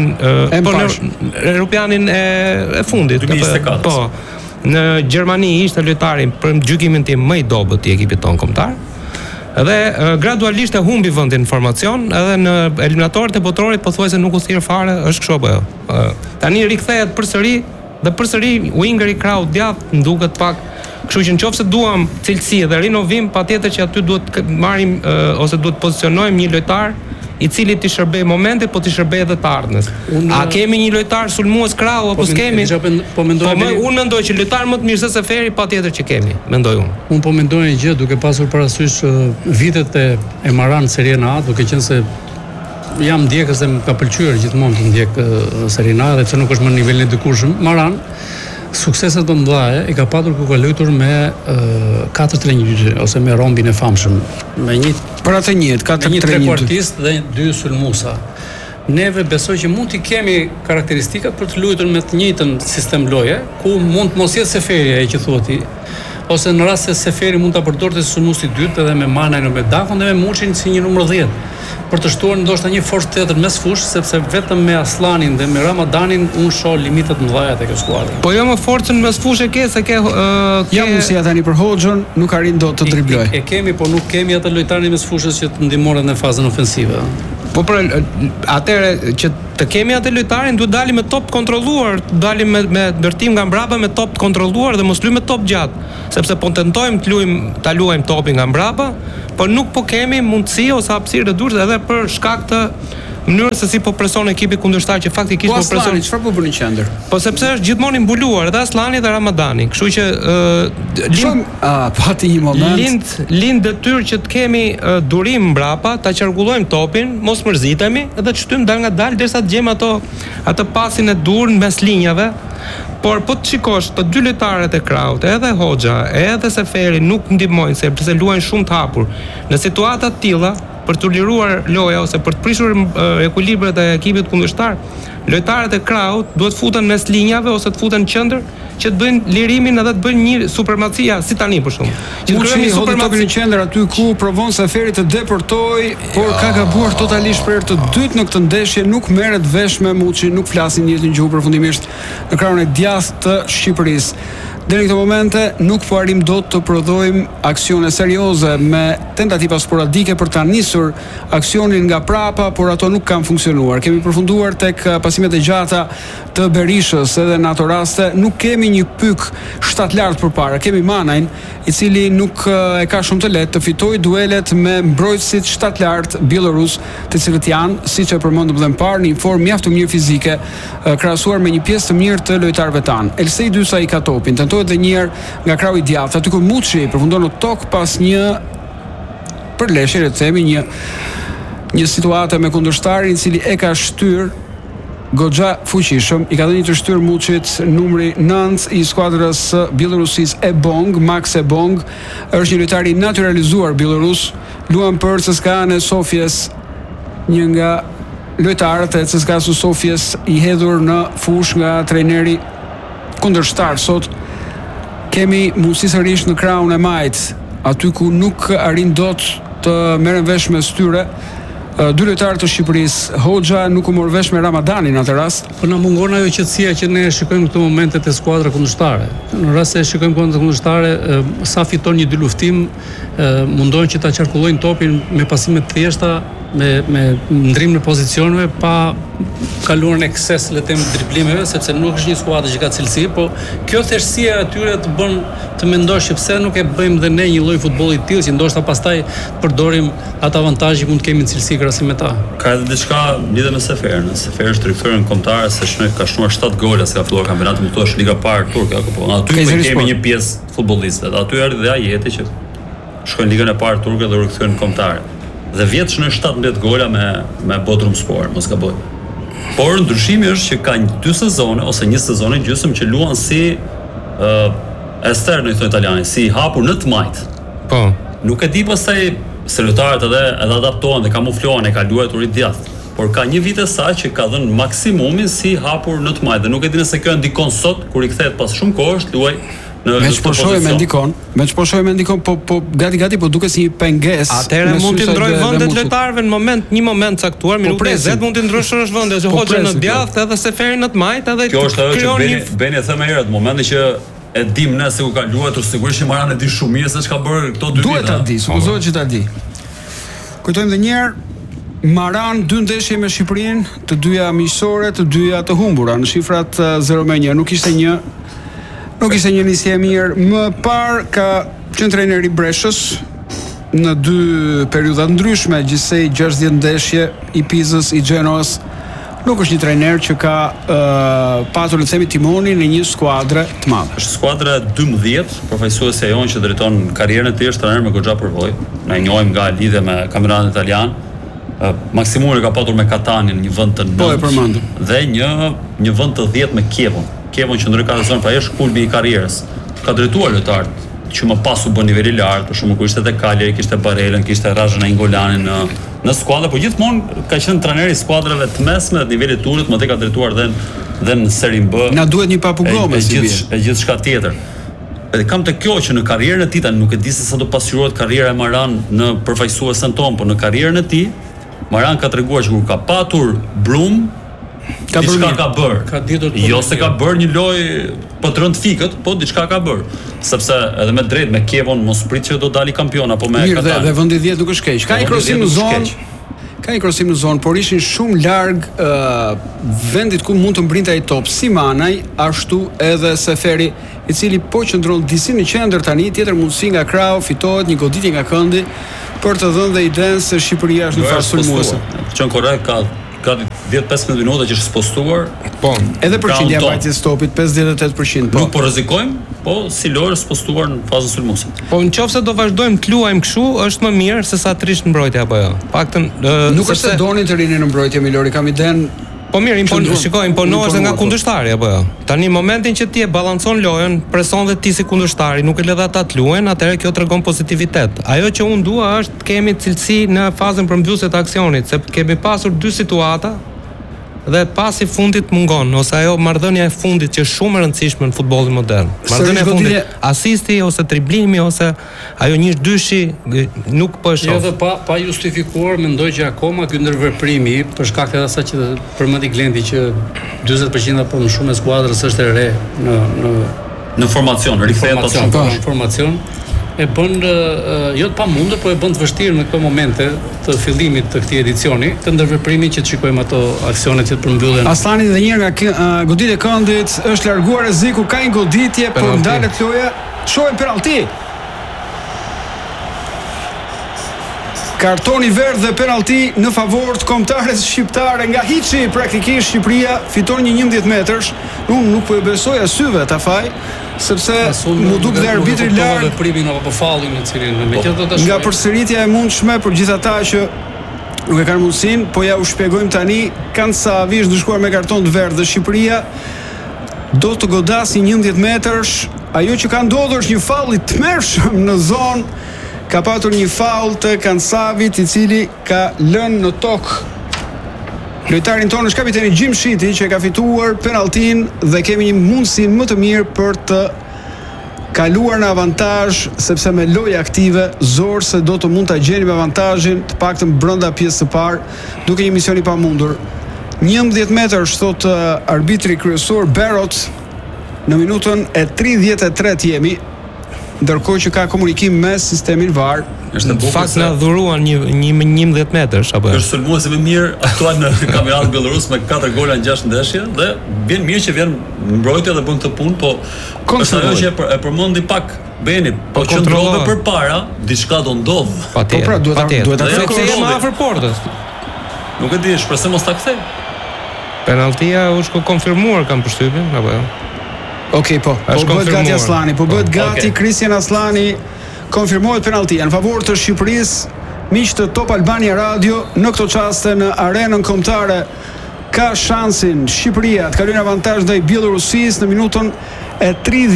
Evropianin e fundit. 2024. Po, në Gjermani ishte lojtari për gjykimin tim më i dobët i ekipit ton kombëtar. Dhe gradualisht e humbi vendin në formacion, edhe në eliminatorët e botrorit pothuajse nuk u thirr fare, është kështu apo jo. Tani rikthehet përsëri dhe përsëri wingeri krahut djathtë duket pak. Kështu që nëse duam cilësi dhe rinovim, patjetër që aty duhet marrim ose duhet pozicionojmë një lojtar i cili t'i shërbej momentit, po t'i shërbej edhe të ardhmës. A kemi një lojtar sulmues krahu apo s'kemi? Unë mendoj që lojtar më të mirë se Seferi patjetër që kemi, mendoj unë. Unë po mendoj një gjë duke pasur parasysh vitet e Maran Serien A, duke qenë se jam ndjekës dhe më ka pëlqyer gjithmonë të ndjek Serien A, dhe pse nuk është më në nivelin e dikurshëm. Maran sukseset të mëdha e ka patur ku ka luajtur me 4-3-1 ose me rombin e famshëm, me një për atë një 4-3-1 trequartist dhe 2 sulmuesa. Neve besoj që mund t'i kemi karakteristikat për të luajtur me të njëjtën sistem loje, ku mund të mos jetë Seferi ai që thuat ti, ose në rast se Seferi mund ta përdorte si sulmues i dytë edhe me Manajn me Dakon dhe me Muçin si një numër 10. Për të shtuar ndoshta një forcë tjetër mes fush, sepse vetëm me Aslanin dhe me Ramadanin unë shoh limitet mëdha te kjo skuadër. Po jo më forcën mes fush e ke se ke jam mundësia tani për Hoxhën, nuk arrin dot të dribloj. E kemi, po nuk kemi atë lojtarin mes fushës që të ndihmojë në fazën ofensive. Po për atëre që të kemi atë lojtarin duhet dalim me top kontrolluar, dalim me ndërtim nga mbrapa me top kontrolluar dhe mos luajmë me top gjatë, sepse po tentojmë ta luajmë topin nga mbrapa, por nuk po kemi mundësi ose hapësirë të durshme edhe për shkak të mënyrën se si po preson ekipi kundërshtar që faktikisht po preson. Çfarë po bën në qendër? Po sepse është gjithmonë i mbuluar edhe Aslani dhe Ramadani, kështu që pati një moment lind detyrë që të kemi durim mbrapa, ta qarkullojmë topin, mos mërzitemi dhe të shtym dal nga dal derisa të gjejmë atë pasin e dur mes linjave. Por po të shikosh të dy lojtarët e Kraut, edhe Hoxha, edhe Seferi nuk ndihmojnë sepse luajnë shumë të hapur. Në situata të tilla, për të liruar loja ose për të prishur ekuilibrat e ekipit kundërshtar, lojtarët e Kraut duhet futen mes linjave ose të futen në qendër që të bëjnë lirimin edhe të bëjnë një supermacia si tani për shkak. Që të kryejmë supermacin në qendër aty ku provon Seferi të deportoj, por ka gabuar totalisht për herë të dytë në këtë ndeshje, nuk merret vesh me Muçi, nuk flasin njëjtin gjuhë përfundimisht në krahun e djathtë të Shqipërisë. Deri në këtë momente nuk po arrim dot të prodhojmë aksione serioze me tentativa sporadike për ta nisur aksionin nga prapa, por ato nuk kanë funksionuar. Kemi përfunduar tek pasimet e gjata të Berishës, edhe në ato raste nuk kemi një pyk shtatlart përpara. Kemi Manajn, i cili nuk e ka shumë të lehtë të fitojë duelet me mbrojtësit shtatlart bielorus, të cilët janë, siç e përmendëm dhe më parë, në një formë mjaft të mirë fizike, krahasuar me një pjesë të mirë të lojtarëve tanë. Elsej Dysa i ka topin, dhe një herë nga krahu i djathtë, aty ku Muçi përfundon në tokë pas një përleshje, le të themi, një situatë me kundërshtarin i cili e ka shtyr goxha fuqishëm, i ka dhënë një shtyr Muçit numri 9 i skuadrës bielorusisë Ebong, Max Ebong, është një lojtar i naturalizuar bielorus, luan për CSKA-n e Sofjes, një nga lojtarët e CSKA-s së Sofjes i hedhur në fush nga trajneri kundërshtar. Sot kemi mundësi sërish në krahun e majt, aty ku nuk arrin dot të merren vesh me styre. Dy lojtarë të Shqipërisë, Hoxha nuk u mor vesh me Ramadanin në atë rast. Po na mungon ajo qetësia që ne shikojmë në këto momente te skuadra kundërshare. Në rast se shikojmë skuadra kundërshare, sa fiton një dy luftim, mundohen që ta qarkullojnë topin me pasime të thjeshta, me ndrim në pozicioneve, pa kaluar në ekses le të them driblimeve, sepse nuk është një skuadër që ka cilësi, po kjo thjeshtësia e atyre të bën të mendosh që pse nuk e bëjmë dhe ne një lloj futbolli të tillë që ndoshta pastaj përdorim atë avantazh që mund të kemi në cilësi krahasim me ta. Ka edhe diçka lidhur me Seferin. Seferi është drejtori kombëtar, se ka shnuar 7 gola se ka filluar kampionatin, më thosh Liga Parë turke apo po. Aty kemi një pjesë futbollistët. Aty erdhi dhe Ajeti që shkoi në Ligën e Parë turke dhe u rikthyen kombëtar. Dhe vjetësh në 17 gola me Bodrumspor, mos gaboj. Por ndryshimi është që ka 2 sezone ose 1 sezon e gjysmë që luan si esterno i thonë italiani, si hapur në të majt. Po. Nuk e di pastaj se lojtarët edhe adaptohen dhe kamuflohen, e ka luajtur i djathtë. Por ka një vit e saj që ka dhënë maksimumin si hapur në të majt dhe nuk e di nëse kjo ndikon sot kur i kthehet pas shumë kohësh luaj. Me që po shojë me ndikon, po gati po duke si një penges. Atëherë mund të ndrojë vendet lojtarëve në një moment caktuar, minutë 20 mund të ndryshosh vendet, që Hoxha në djathtë edhe Seferi në të majt, edhe kjo është ajo që Beni e thënë më herët, momentin që e dim ne se ku ka luajtur, sigurisht që Maran e di shumë mirë se ç'ka bërë këto 2 vite. Duhet ta di, supozohet që ta di. Kujtojmë edhe një herë Maran 2 ndeshje me Shqipërinë, të dyja miqësore, të dyja të humbura në shifrat 0-1. Nuk ishte një nisje e mirë. Më parë ka qenë trajner i Breshës në 2 periudha ndryshme, gjithsej 60 ndeshje i Pizës, i Genoas. Nuk është një trajner që ka patur le të themi timonin në një skuadre të madhe. Është skuadra 12, përfaqësuesi e jonë që drejton karrierën e tij është trajner me goxha përvojë. Na e njohim nga lidhja me kampionatin italian. Maksimumin ka patur me Katanin, një vend të 9. Po e përmendëm. Dhe një vend të 10 me Kievon. Kievon që ndroi 4 sezon, pra është kulmi i karrierës. Ka drejtuar lojtarët që më pas u bën niveli i lartë, për shembull kur ishte te Cagliari, kishte Barelën, kishte Razhan Ingolanin në skuadër, por gjithmonë ka qenë trajneri i skuadrave të mesme të nivelit të ulët, më te ka drejtuar dhe në Serie B. Na duhet një papugome si bie. E gjithçka tjetër. Edhe kam të kjo që në karrierën e tij tani nuk e di se sa do pasqyrohet karriera e Maran në përfaqësuesen ton, por në karrierën e tij Maran ka treguar që kur ka patur Brum diçka ka bërë. Jo se ka bërë një lojë po të rënd fikët, po diçka ka bërë. Sepse edhe me drejt me Kievon mos prit që do dali kampion apo me Katanin. Mirë, dhe vendi 10 nuk është keq. Ka një krosim në zonë, por ishin shumë larg vendit ku mund të mbrinte ai top, si Manaj, ashtu edhe Seferi, i cili po qëndron disi në qendër tani, tjetër mundësi nga krau, fitohet një goditje nga këndi për të dhënë dhe idenë se Shqipëria është në fazë sulmuese. Qen korrekt ka gati 10-15 minuta që është spostuar. Po. Edhe përqindja mbajtjes stopit 58%. Nuk po rrezikojmë, po si lojë spostuar në fazën sulmuese. Po nëse do vazhdojmë të luajmë kështu, është më mirë se sa të rish në mbrojtje apo jo. Paktën nuk është se donin të rinin në mbrojtje Milori, kam iden. Po mirë, imponohesh nga kundërshtari apo jo. Tani momentin që ti e ballancon lojën, preson dhe ti si kundërshtari, nuk e lë ata të luajnë, atëherë kjo tregon pozitivitet. Ajo që unë dua është të kemi cilësi në fazën përmbyllëse të aksionit, se kemi pasur dy situata dhe pasi fundit mungon, ose ajo marrëdhënia e fundit që është shumë e rëndësishme në futbollin modern. Marrëdhënia e fundit, asisti ose driblimi ose ajo 1-2-shi nuk po e shoh. Jo, dhe pa justifikuar, mendoj që akoma ky ndërveprimi për shkak të asaj që përmendi Glendi që 40% apo më shumë e skuadrës është e re në formacion, rikthehet pas formacion. E bën jo të pamundur, por e bën të vështirë në këto momente të fillimit të këtij edicioni, të ndërveprimin që të shikojmë ato aksione që të përmbyllen. Aslani dhe një nga goditjet e këndit është larguar rreziku, ka një goditje, por ndalet loja. Shohim penallti. Kartoni verdh dhe penallti në favor të kombëtares shqiptare nga hiçi, praktikisht Shqipëria fiton një 11 metrash. Unë nuk po e besoj syve ta faj, sepse mu duk dhe arbitri larg veprimin apo fallin në cilin megjithatë nga përsëritja e mundshme për gjithë ata që nuk e kanë mundësinë, po ja u shpjegojmë tani, Kansavi është ndëshkuar me karton të verdh dhe Shqipëria do të godasi 11 metrash. Ajo që ka ndodhur është një fall i tmerrshëm në zonë. Ka patur një fall të Kansavit, i cili ka lënë në tokë lojtarin tonë, është kapiteni Gjim Shiti, që ka fituar penalltin dhe kemi një mundësi më të mirë për të kaluar në avantazh, sepse me lojë aktive zorse do të mund ta gjeni me avantazhin të paktën brenda pjesës së parë, duke një mision i pamundur. 11 metër thot arbitri kryesor Berot në minutën e 33 jemi, ndërkohë që ka komunikim me sistemin VAR. Në fakt na dhuruan një 11 metrash apo. Është sulmuesi më mirë aktual në kampionatin bielorus me 4 gola në 6 ndeshje dhe vjen mirë që vjen mbrojtja dhe bën këtë punë, po është ajo që e përmendi pak Beni, po qëndrove përpara, diçka do ndodh. Po pra duhet ta kthejmë më afër portës. Nuk e di, shpresoj mos ta kthej. Penalltia është konfirmuar, kam përshtypjen apo jo? Okej, po bëhet gati Aslani, bëhet gati Kristian Aslani, konfirmohet penalltia në favor të Shqipërisë. Miq të Top Albania Radio, në këto çaste në arenën kombëtare ka shansin Shqipëria të kalojë në avantazh ndaj Bielorusisë në minutën e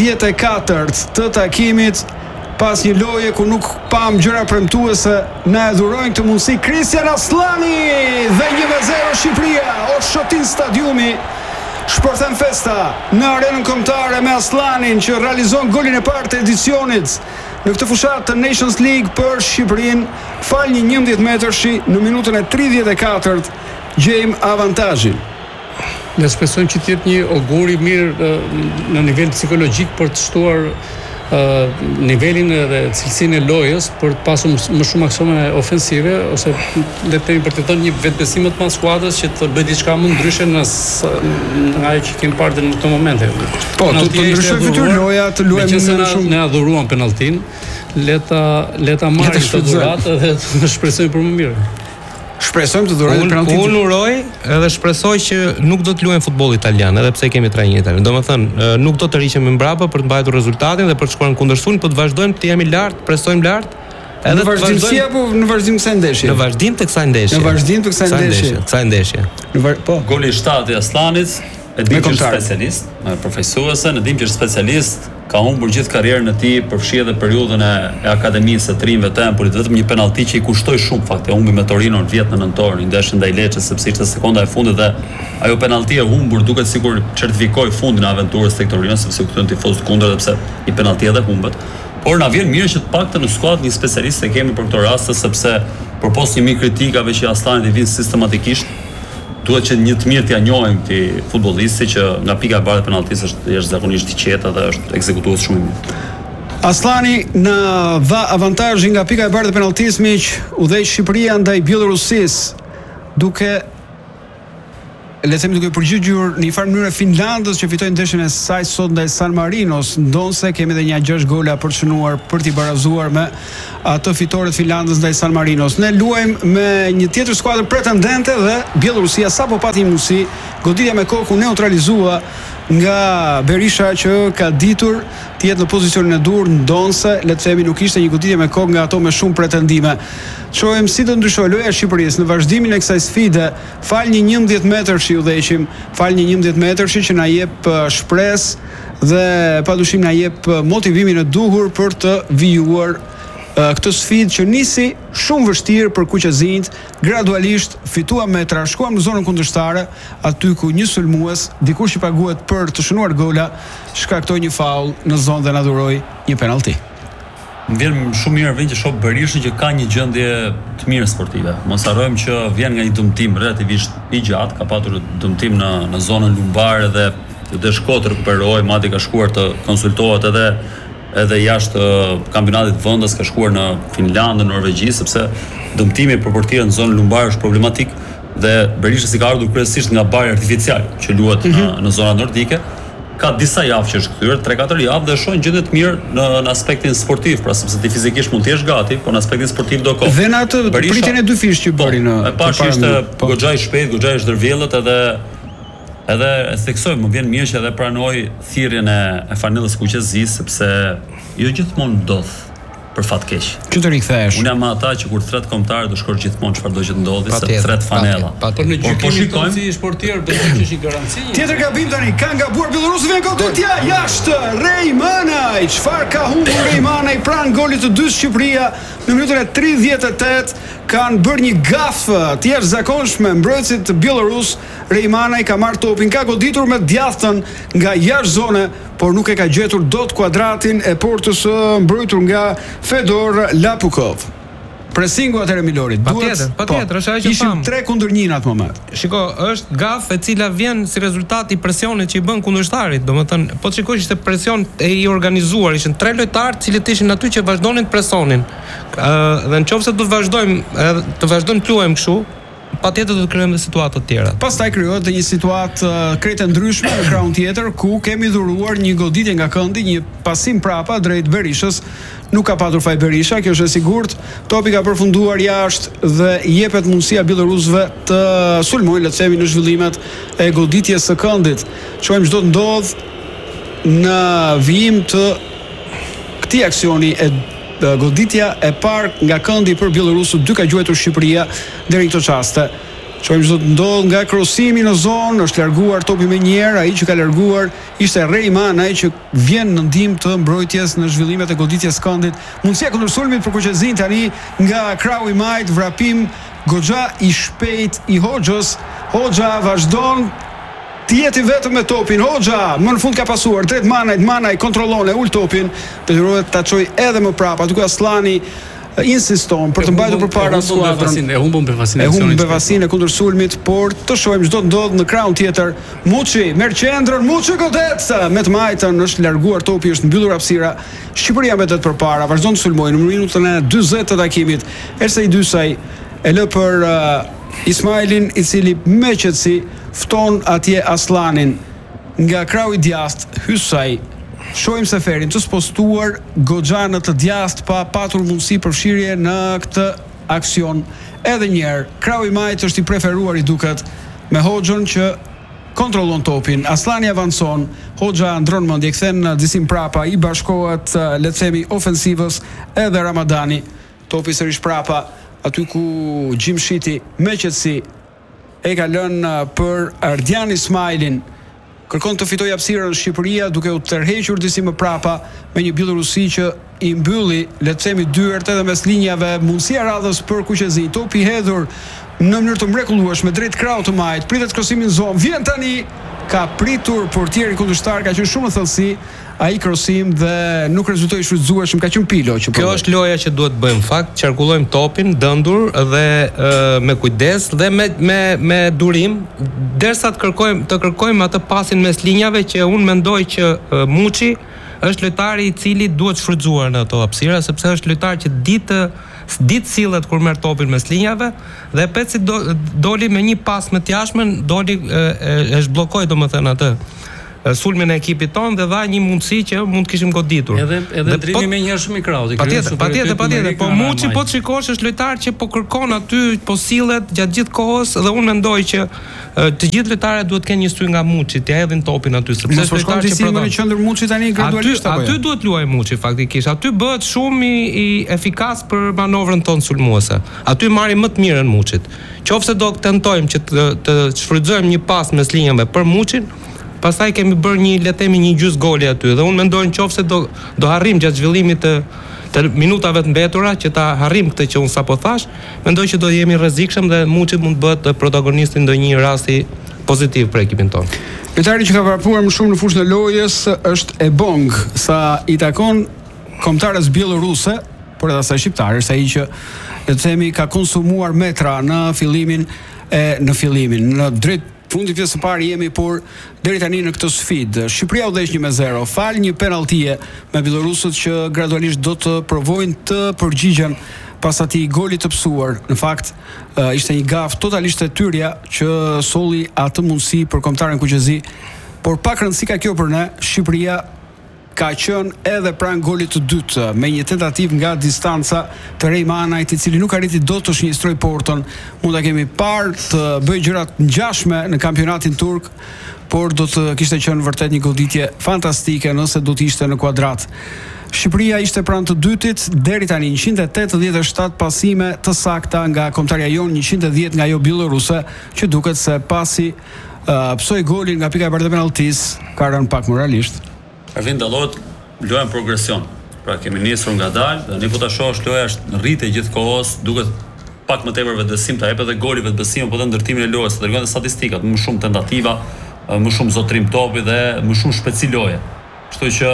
34 të takimit, pas një loje ku nuk pam gjëra premtuese. Na e dhurojnë këtë mundësi Kristian Aslani dhe 1-0 Shqipëria. Orshotin stadiumi shpërthen festa në arenën kombëtare me Aslanin që realizon golin e parë të edicionit në këtë fushat të Nations League për Shqipërinë. Fal një 11 metrashi në minutën e 34 gjejmë avantazhin. Ne shpresojmë që të jetë një augur i mirë në nivel psikologjik për të shtuar nivelin dhe cilësinë e lojës për të pasur më shumë aksione ofensive, ose le të themi për të dhënë një vetbesim më të madh skuadrës që të bëjë diçka më ndryshe nga ajo që kemi parë në këto momente. Po, të ndryshoj fytyrë loja, të luajmë më shumë. Ne adhuruam penalltin, le ta marrim këtë dhuratë dhe të shpresojmë për më mirë. Shpresojmë të dhurojnë penalltin. Unë uroj edhe shpresoj që nuk do të luajmë futboll italian, edhe pse kemi 3-1 tani. Domethënë, nuk do të rriqemi mbrapa për të mbajtur rezultatin dhe për të shkuar në kundërshtunë, por të vazhdojmë të jemi lart, presojmë lart. Edhe në vazhdimsi apo në vazhdim kësaj ndeshje? Në vazhdim të kësaj ndeshje. Në vazhdim të kësaj ndeshje. Po. Goli i 7 i Aslanit, e dim që është specialist, profesuese, ne dim që është specialist, ka humbur gjithë karrierën e tij, përfshi edhe periudhën e akademisë së trimëve të Empolit, vetëm një penallti që i kushtoi shumë fakt, e humbi me Torino në vjet në nëntor, një ndeshje ndaj Lecce, sepse ishte sekonda e fundit dhe ajo penallti e humbur duket sikur certifikoi fundin e aventurës tek Torino, sepse u këtyn tifozët kundër, sepse i penallti edhe humbet. Por na vjen mirë që të paktën në skuadrë një specialist e kemi për këtë rast, sepse përpos 1000 kritikave që Aslanit i vijnë sistematikisht, duhet që një të mirë t'ia njohim këtij futbollisti që nga pika e bardhë e penalltisë është jashtëzakonisht i qetë dhe është ekzekutues shumë i mirë. Aslani në dha avantazhin nga pika e bardhë e penalltisë, miq, udhëheq Shqipëria ndaj Bielorusisë, duke le themi duke përgjigjur në një farë mënyrë Finlandës që fitoi ndeshjen e saj sot ndaj San Marinos, ndonse kemi edhe një 6 gola për të shënuar për t'i barazuar me atë fitore të Finlandës ndaj San Marinos. Ne luajmë me një tjetër skuadër pretendente dhe Bielorusia sapo pati një mundësi, goditja me kokë u neutralizua nga Berisha që ka ditur të jetë në pozicionin e dur, ndonse le të themi nuk ishte një goditje me kokë nga ato me shumë pretendime. Shohim si do ndryshojë loja e Shqipërisë në vazhdimin e kësaj sfide, fal një 11 metërshi u dheqim, fal një 11 metërshi që na jep shpresë dhe padyshim na jep motivimin e duhur për të vijuar këtë sfidë që nisi shumë vështirë për kuqezinjt, gradualisht fituam metra, shkuam në zonën kundërshtare, aty ku një sulmues, dikush që paguhet për të shënuar gola, shkaktoi një faull në zonë dhe na dhuroi një penallti. Më vjen shumë mirë vjen që shoh Berishën që ka një gjendje të mirë sportive. Mos harrojmë që vjen nga një dëmtim relativisht i gjatë, ka patur dëmtim në zonën lumbare dhe shkoi të rekuperohej, madje ka shkuar të konsultohet edhe jashtë kampionatit vendas, ka shkuar në Finlandë, Norvegji, sepse dëmtimi për portierën në zonën lumbare është problematik dhe Berisha si ka ardhur kryesisht nga bari artificial që luhet në zonat nordike. Ka disa javë që është kthyer, 3-4 javë dhe shohin gjendje të mirë në aspektin sportiv, pra sepse ti fizikisht mund të jesh gati, por në aspektin sportiv do kohë. Dhe në atë pritjen e dy fish që bëri në e pash ishte goxha i shpejt, goxha i zdërvjellët edhe e theksoj, më vjen mirë që edhe pranoi thirrjen e fanellës kuqezis, sepse jo gjithmonë ndodh për fat keq. Që të rikthehesh. Unë jam ata që kur thret kombëtar do shkosh gjithmonë çfarë do që të ndodhi, se thret fanella. Por në gjykimin tonë si sportier besoj që është një garanci. Tjetër gabim tani, ka gabuar Bielorusi, vjen goditja jashtë. Reimanaj, çfarë ka humbur Reimanaj pranë golit të dytë Shqipëria në minutën e 38 kanë bërë një gafë të jashtëzakonshme mbrojtësit të Bielorus. Reimanaj ka marrë topin, ka goditur me djathtën nga jashtë zone, por nuk e ka gjetur dot kuadratin e portës mbrojtur nga Fedor Lapukov. Presingu atëre Milorit. Patjetër, është ajo që ishim 3-1 në atë moment. Shiko, është gafë e cila vjen si rezultat i presionit që i bën kundërshtarit. Domethënë, po shikosh ishte presion i organizuar, ishin 3 lojtarë të cilët ishin aty që vazhdonin të presonin. Dhe nëse do të vazhdojmë të luajmë kështu, patjetër do të krijojmë situata të tjera. Pastaj krijohet një situatë krejtë ndryshme në krahun tjetër ku kemi dhuruar një goditje nga këndi, një pasim prapa drejt Berishës. Nuk ka patur faj Berisha, kjo është e sigurt. Topi ka përfunduar jashtë dhe jepet mundësia bielorusëve të sulmojnë, le të themi, në zhvillimet e goditjes së këndit. Shohim çdo të ndodh në vijim të këtij aksioni e goditja e parë nga këndi për bielorusët, dy ka gjuajtur Shqipëria deri në këtë çaste. Shohim çdo të ndodh nga krosimi në zonë, është larguar topi më një herë, ai që ka larguar ishte Reimanaj që vjen në ndihmë të mbrojtjes në zhvillimet e goditjes këndit. Mundësia kundër sulmit për kuqezin tani nga krau i majt, vrapim goxha i shpejt i Hoxhës. Hoxha vazhdon të jeti vetëm me topin. Hoxha më në fund ka pasuar drejt Manajt, Manaj kontrollon e ul topin, detyrohet ta çojë edhe më prapa, aty ku Aslani insiston për të mbajtur përpara skuadrën. E humbon befasinë. E humbon befasinë kundër sulmit, por të shohim çdo ndodh në krahun tjetër. Muçi merr qendrën, Muçi godet me të majtën, është larguar topi, është mbyllur hapësira. Shqipëria mbetet përpara, vazhdon të sulmojë në minutën e 40 të takimit. Ersej Dysaj e lë për Ismailin, i cili me qetësi fton atje Aslanin nga krahu i djathtë. Hysaj shohim Seferin të spostuar goxha në të djathtë pa patur mundësi përfshirje në këtë aksion. Edhe një herë, krahu i majt është i preferuar i duket me Hoxhën që kontrollon topin. Aslani avancon, Hoxha ndron mendje, kthen në disim prapa, i bashkohet le të themi ofensivës edhe Ramadani. Topi sërish prapa, aty ku Gjimshiti me qetësi e ka lënë për Ardian Ismailin. Kërkon të fitojë hapësirën Shqipëria duke u tërhequr disi më prapa me një Bielorusi që i mbylli, le të themi, dyert edhe mes linjave, mundësia radhës për kuqezi. Topi i hedhur në mënyrë të mrekullueshme drejt krahut të majt, pritet krosimin në zonë, vjen tani, ka pritur portieri kundërshtar, ka qenë shumë në thellësi ai krosim dhe nuk rezultoi shfrytzueshëm, ka qenë Pilo që kjo është loja që duhet bëjmë. Fakt, qarkullojmë topin dëndur dhe me kujdes dhe me durim, derisa të kërkojmë atë pasin mes linjave që unë mendoj që Muçi është lojtari i cili duhet shfrytzuar në ato hapësira, sepse është lojtar që di të ditë sillet kur merr topin mes linjave dhe Peci doli me një pas me t'jashmën, doli e zhbllokoi domethënë atë sulmin e ekipit tonë dhe dha një mundësi që mund të kishim goditur. Edhe ndrimi me njëherë shumë i krahut. Patjetër, po Muçi po shikosh është lojtar që po kërkon aty, po sillet gjatë gjithë kohës dhe unë mendoj që të gjithë lojtarët duhet të kenë një sy nga Muçi, t'ia hedhin topin aty sepse është lojtar që prodhon. Në qendër Muçi tani gradualisht apo aty duhet luaj Muçi faktikisht. Aty bëhet shumë i efikas për manovrën tonë sulmuese. Aty marrim më të mirën Muçit. Qofse do tentojmë që të shfrytëzojmë një pas mes linjave për Muçin, pastaj kemi bërë një gjysmë goli aty dhe unë mendoj nëse do harrim gjatë zhvillimit të minutave të mbetura që ta harrim këtë që unë sapo thash, mendoj që do jemi rrezikshëm dhe Muçi mund të bëhet protagonisti në ndonjë rasti pozitiv për ekipin tonë. Lojtari që ka vrapuar më shumë në fushën e lojës është Ebong, sa i takon kombëtares bieloruse, por edhe asaj shqiptare, sa ai që le të themi ka konsumuar metra në fillimin, në drejt fundi pjesë së parë jemi, por deri tani në këtë sfidë Shqipëria u dheq 1-0, fal një penalltie me bielorusët që gradualisht do të provojnë të përgjigjen pas atij goli të psuar. Në fakt, ishte një gafë totalisht e tyrja që solli atë mundësi për kombëtaren kuqezi, por pak rëndësi ka kjo për ne. Shqipëria ka qenë edhe pranë golit të dytë me një tentativë nga distanca të Rejmanajt, i cili nuk arriti dot të shnistroj portën. Mund ta kemi parë të bëj gjëra të ngjashme në kampionatin turk, por do të kishte qenë vërtet një goditje fantastike nëse do të ishte në kuadrat. Shqipëria ishte pranë të dytit deri tani 187 pasime të sakta nga kombëtarja jon, 110 nga ajo bieloruse, që duket se pasi psoi golin nga pika e parë e penalltisë, ka rënë pak moralisht. Ervin dallohet loja në progresion. Pra kemi nisur ngadalë, dhe ne po ta shohësh loja është rrite gjithkohës, duket pak më tepër vetbesim, ta jep edhe goli vetbesim, po të ndërtimin e lojës, tregon statistikat, më shumë tentativa, më shumë zotrim topi dhe më shumë shpejtësi loje. Kështu që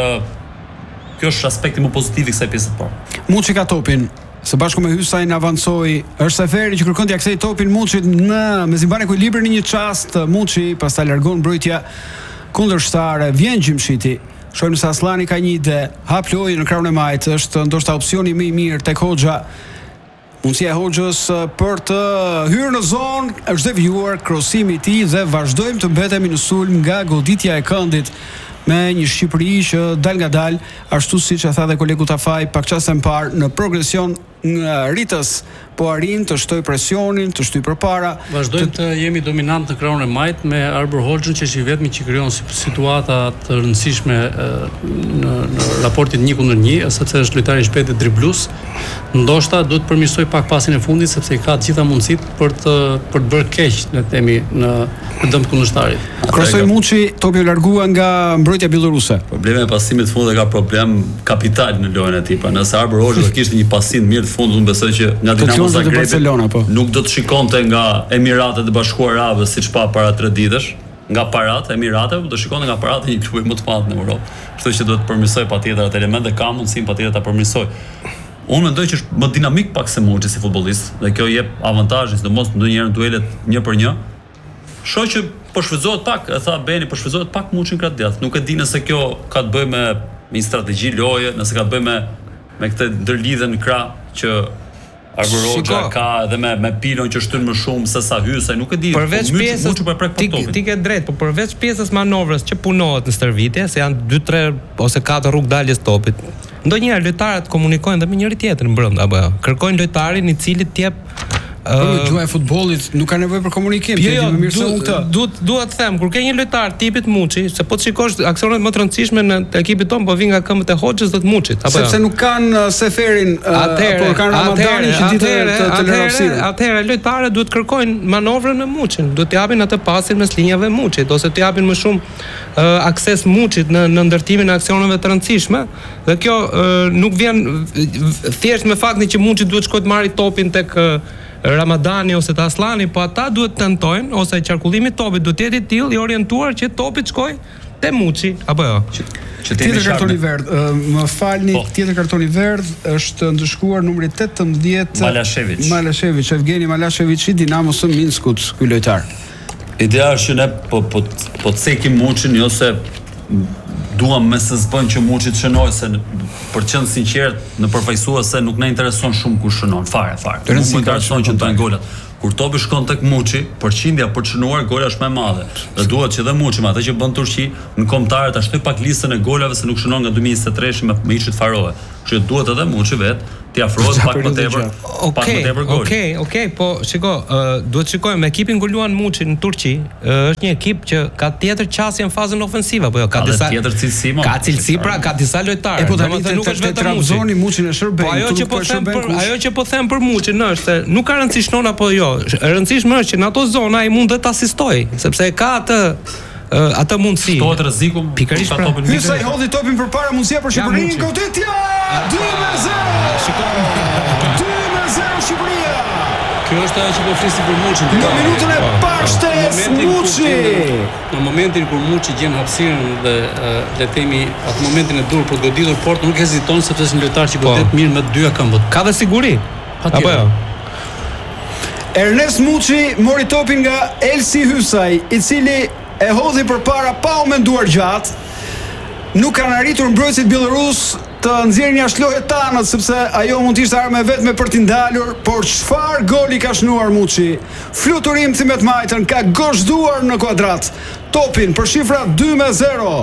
kjo është aspekti më pozitiv i kësaj pjese të parë. Muçi ka topin. Së bashku me Hysajn avancoi, është Seferi që kërkon t'ia kthejë topin Muçit me zimban ekuilibër në një çast. Muçi pastaj largon mbrojtja kundërshtare, vjen Gjimshiti. Shohim se Aslani ka një ide, hap lojën në krahun e majt, është ndoshta opsioni më i mirë tek Hoxha. Mundësia e Hoxhës për të hyrë në zonë, është devijuar krosimi i tij dhe vazhdojmë të mbetemi në sulm nga goditja e këndit me një Shqipëri që dal nga dal, ashtu siç e tha dhe kolegu Tafaj pak çast më parë, në progresion rritës, po arrin të shtoj presionin, të shtyj përpara. Vazhdojmë të jemi dominant në krahun e majt me Arbër Hoxhën që është i vetmi që krijon situata të rëndësishme në raportin 1-1, sepse është lojtari i shpejtë driblues. Ndoshta duhet të përmirësoj pak pasin e fundit sepse i ka të gjitha mundësitë për të bërë keq, le të themi, në dëm të kundërshtarit. Krosoi Muçi, topi u largua nga mbrojtja bieloruse. Problemi e pasimit të fundit ka problem kapital në lojën e tij. Nëse Arbër Hoxha do kishte një pasim mirë të fundit, unë besoj që nga Dinamo Zagrebi nuk do të shikonte nga Emiratet e Bashkuara Arabë siç pa para 3 ditësh, nga parat e Emirateve, do shikonte nga parat e një klubi më të madh në Europë. Kështu që duhet të përmirësoj patjetër atë element dhe ka mundësinë patjetër ta përmirësoj. Unë mendoj që është më dinamik pak se Muçi si futbollist dhe kjo jep avantazhe, sidomos ndonjëherë në duelet 1-1. Shoh që po shfrytëzohet pak, e tha Beni, po shfrytëzohet pak Muçi në krah djathtë. Nuk e di nëse kjo ka të bëjë me një strategji loje, nëse ka të bëjë me këtë ndërlidhje në krah që Arbër Hoxha ka edhe me Pilon që shtyn më shumë se sa Hysaj, nuk e di. Përveç pjesës ti ke drejt, po përveç pjesës manovrës që punohet në stërvitje, se janë 2-3 ose 4 rrugë daljes topit. Ndonjëherë lojtarët komunikojnë dhe me njëri tjetrin brenda apo jo. Kërkojnë lojtarin i cili të jep gjua e futbollit nuk ka nevojë për komunikim, më mirë se unë këtë. Dua të them, kur ke një lojtar tipit Muçi, se po të shikosh aksionet më të rëndësishme në ekipin ton, po vin nga këmbët e Hoxhës dhe të Muçit, apo sepse nuk kanë Seferin, por kanë Ramadanin që ditë të lërofsirë. Atëherë lojtarët duhet kërkojnë manovrën me Muçin, duhet t'i japin atë pasin mes linjave Muçit ose t'i japin më shumë akses Muçit në ndërtimin e aksioneve të rëndësishme, dhe kjo nuk vjen thjesht me faktin që Muçi duhet shkojë të marrë topin tek Ramadani ose të Aslani, po ata duhet të tentojnë, ose qarkullimi i topit duhet të jetë i tillë i orientuar që topi të shkojë te Muçi, apo jo. Tjetër kartoni verdh, më falni, tjetër kartoni verdh është ndëshkuar numri 18 Malashević, Evgeni Malashević i Dinamos së Minskut, ky lojtar. Ideja është që ne po cekim Muçin, jo se duam me se s'bën që Muçi të shënoj se për të qenë sinqert në përfaqësuese nuk na intereson shumë kur shënon fare. Nuk më intereson që të bëjnë golat. Kur topi shkon tek Muçi, përqindja për të shënuar gola është më e madhe. Dhe duhet që dhe Muçi me atë që bën Turqi në kombëtare ta shtoj pak listën e golave se nuk shënon nga 2023 me ishit Faroe. Kështu që duhet edhe Muçi vet t'i afrohet pak më tepër. Pak më tepër gol. Okej, po shiko, duhet shikojmë ekipin kur luan Muçi në Turqi, është një ekip që ka tjetër qasje në fazën ofensive, apo jo, ka disa tjetër cilësi. Ka cilësi, pra ka disa lojtarë. Po tani nuk është vetëm Trabzoni, Muçin e shërben. Po ajo që po them për Muçin është se nuk ka rëndësi shnon apo jo. E rëndësishme është që në ato zona ai mund të asistoj, sepse ka atë mundësi. Shtohet rreziku pikërisht pa topin. Hysa i hodhi topin përpara mundësia për Shqipërinë, goditja 2-0. Shikoj 2-0 Shqipëria. Kjo është ajo që po flisim për Muçin. Në minutën e parë shtes Muçi. Në momentin kur Muçi gjen hapësirën dhe le të themi atë momentin e dur për të goditur portën, nuk heziton sepse është një lojtar që godet mirë me dy këmbët. Ka dhe siguri. Apo jo. Ernest Muçi mori topin nga Elsi Hysaj, i cili e hodhi përpara pa u menduar gjatë. Nuk kanë arritur mbrojtësit bielorus të nxjerrin jashtë lohet tanët, sepse ajo mund të ishte armë vetme për t'i ndalur, por çfarë goli ka shnuar Muçi. Fluturim Thimet Majtën ka gozhduar në kuadrat topin për shifra 2-0.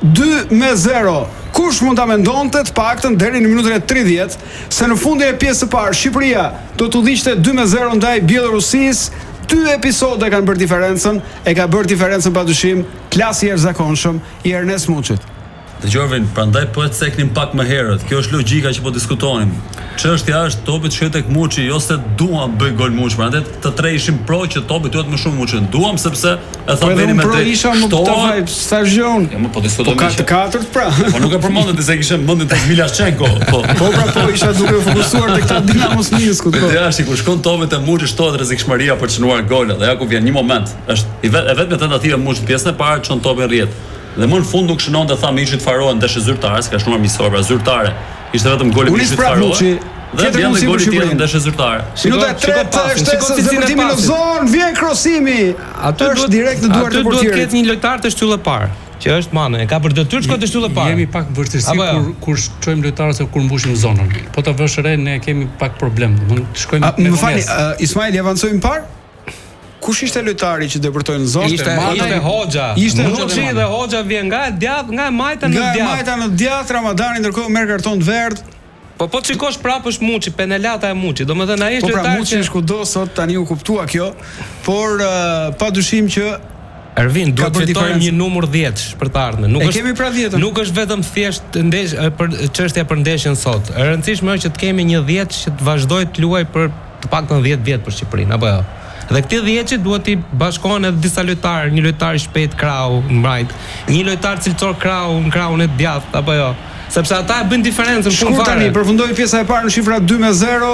2-0. Kush mund ta mendonte të paktën deri në minutën e 30 se në fundin e pjesës së parë Shqipëria do të udhiqte 2-0 ndaj Bielorusisë. 2 episode kanë bërë diferencën, e ka bërë diferencën padyshim klasi i jashtëzakonshëm i Ernest Muçit. Dëgjovin, prandaj po e ceknim pak më herët. Kjo është logjika që po diskutonim. Çështja është topi shkoi tek Muçi, jo se duam bëj gol Muçi, prandaj të tre ishim pro që topi duhet më shumë Muçi. Duam sepse e thamë me drejt. Po isha më të vaj stadion. Ja, më po diskutojmë. Po ka katërt pra. Po nuk e përmendën se kishte mendin tek Milaschenko. Po isha duke fokusuar tek ta Dinamos Minskut. Po. Ja, kur shkon topi te Muçi shtohet rrezikshmëria për të shënuar gola. Dhe ja ku vjen një moment, është vetëm tentativa Muçi pjesën e parë çon topi rrjet. Dhe më në fund nuk shënonte thamë ishit Faroe ndeshje zyrtare, s'ka shnuar miqësor, pra zyrtare. Ishte vetëm goli i ishit Faroe. Dhe vjen me goli tjetër ndeshje zyrtare. Minuta e tretë është zëvërtimi në zonë, vjen krosimi. Aty është direkt në duart e portierit. Duhet të ketë një lojtar të shtyllë parë, që është Mane, e ka për detyrë shkojë të shtyllë parë. Jemi pak vështirësi kur çojmë lojtarë se kur mbushim zonën. Po ta vësh re ne kemi pak problem. Mund të shkojmë me Më falni, Ismail, avancojmë parë? Kush ishte lojtari që debutoi në zonë? Ishte Hoxha. Muçi dhe Hoxha vjen nga djath, nga Majta në djath. Nga Majta në djath, Ramadani ndërkohë merr karton të verdh. Po shikosh prapë është Muçi, penalata e Muçi. Domethënë ai është lojtar. Po pra Muçi është kudo sot tani u kuptua kjo, por padyshim që Ervin, duhet të fitojmë një numër 10 për të ardhmen. Nuk është vetëm thjesht për çështja për ndeshjen sot. E rëndësishme është që të kemi një 10 që të vazhdojë të luajë për të paktën 10 vjet për Shqipërinë, apo jo? Dhe këti 10 duhet t'i bashkohen edhe disa lojtarë, një lojtar i shpejt krau në mbrajt, një lojtar cilësor krau në kraun e djathtë, apo jo? Sepse ata e bëjnë diferencën në fund fare. Tani përfundoi pjesa e parë në shifra 2-0.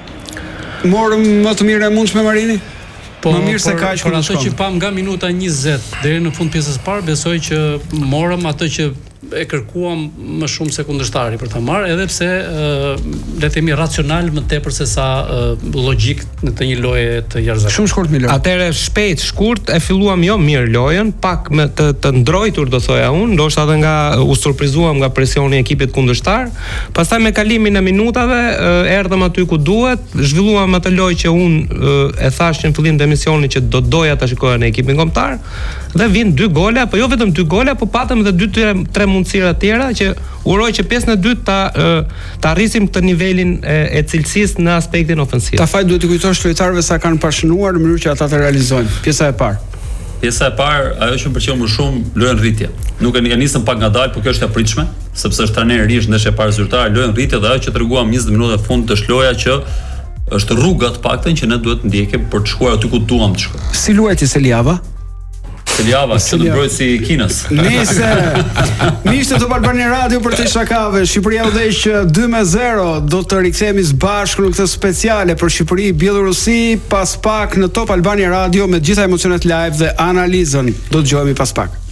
Morëm më të mirë e mundshme Marini? Po më mirë se kaq kur ato që pam nga minuta 20 deri në fund pjesës së parë, besoj që morëm atë që e kërkuam më shumë se kundërshtari për ta marrë, edhe pse le të themi racional më tepër se sa logjik në të një loje të jashtëzakonshme. Shumë shkurt Milo. Atëherë shpejt, shkurt e filluam jo mirë lojën, pak me të ndrojtur do thoja unë, ndoshta edhe nga u surprizuam nga presioni i ekipit kundërshtar. Pastaj me kalimin e minutave erdhëm aty ku duhet, zhvilluam atë lojë që unë e thash në fillim të emisionit që do doja ta shikoja në ekipin kombëtar dhe vin 2 gola, po jo vetëm 2 gola, po patëm edhe 2-3 mundësira tjera që uroj që pjesën e dytë ta arrisim këtë nivelin e cilësisë në aspektin ofensiv. Ta faj duhet të kujtosh lojtarëve sa kanë pashënuar në mënyrë që ata të realizojnë. Pjesa e parë. Pjesa e parë, ajo që më pëlqeu më shumë, lojën rritje. Nuk e nisëm pak ngadalë, por kjo është e pritshme, sepse është trajner i ri në ndeshje e parë zyrtare, lojën rritje dhe ajo që treguam 20 minuta në fund të shloja që është rruga të paktën që ne duhet ndjekim për të shkuar aty ku duam të shkojmë. Si luajti Seliava? Seliava, që të mbrojtë si Kinës. Nese, miqtë Top Albania Radio për të shakave, Shqipëria udhëheq 2-0, do të rikthehemi së bashku në këtë speciale për Shqipëri Bielorusi pas pak në Top Albania Radio me gjitha emocionet live dhe analizën. Do të dëgjohemi pas pak.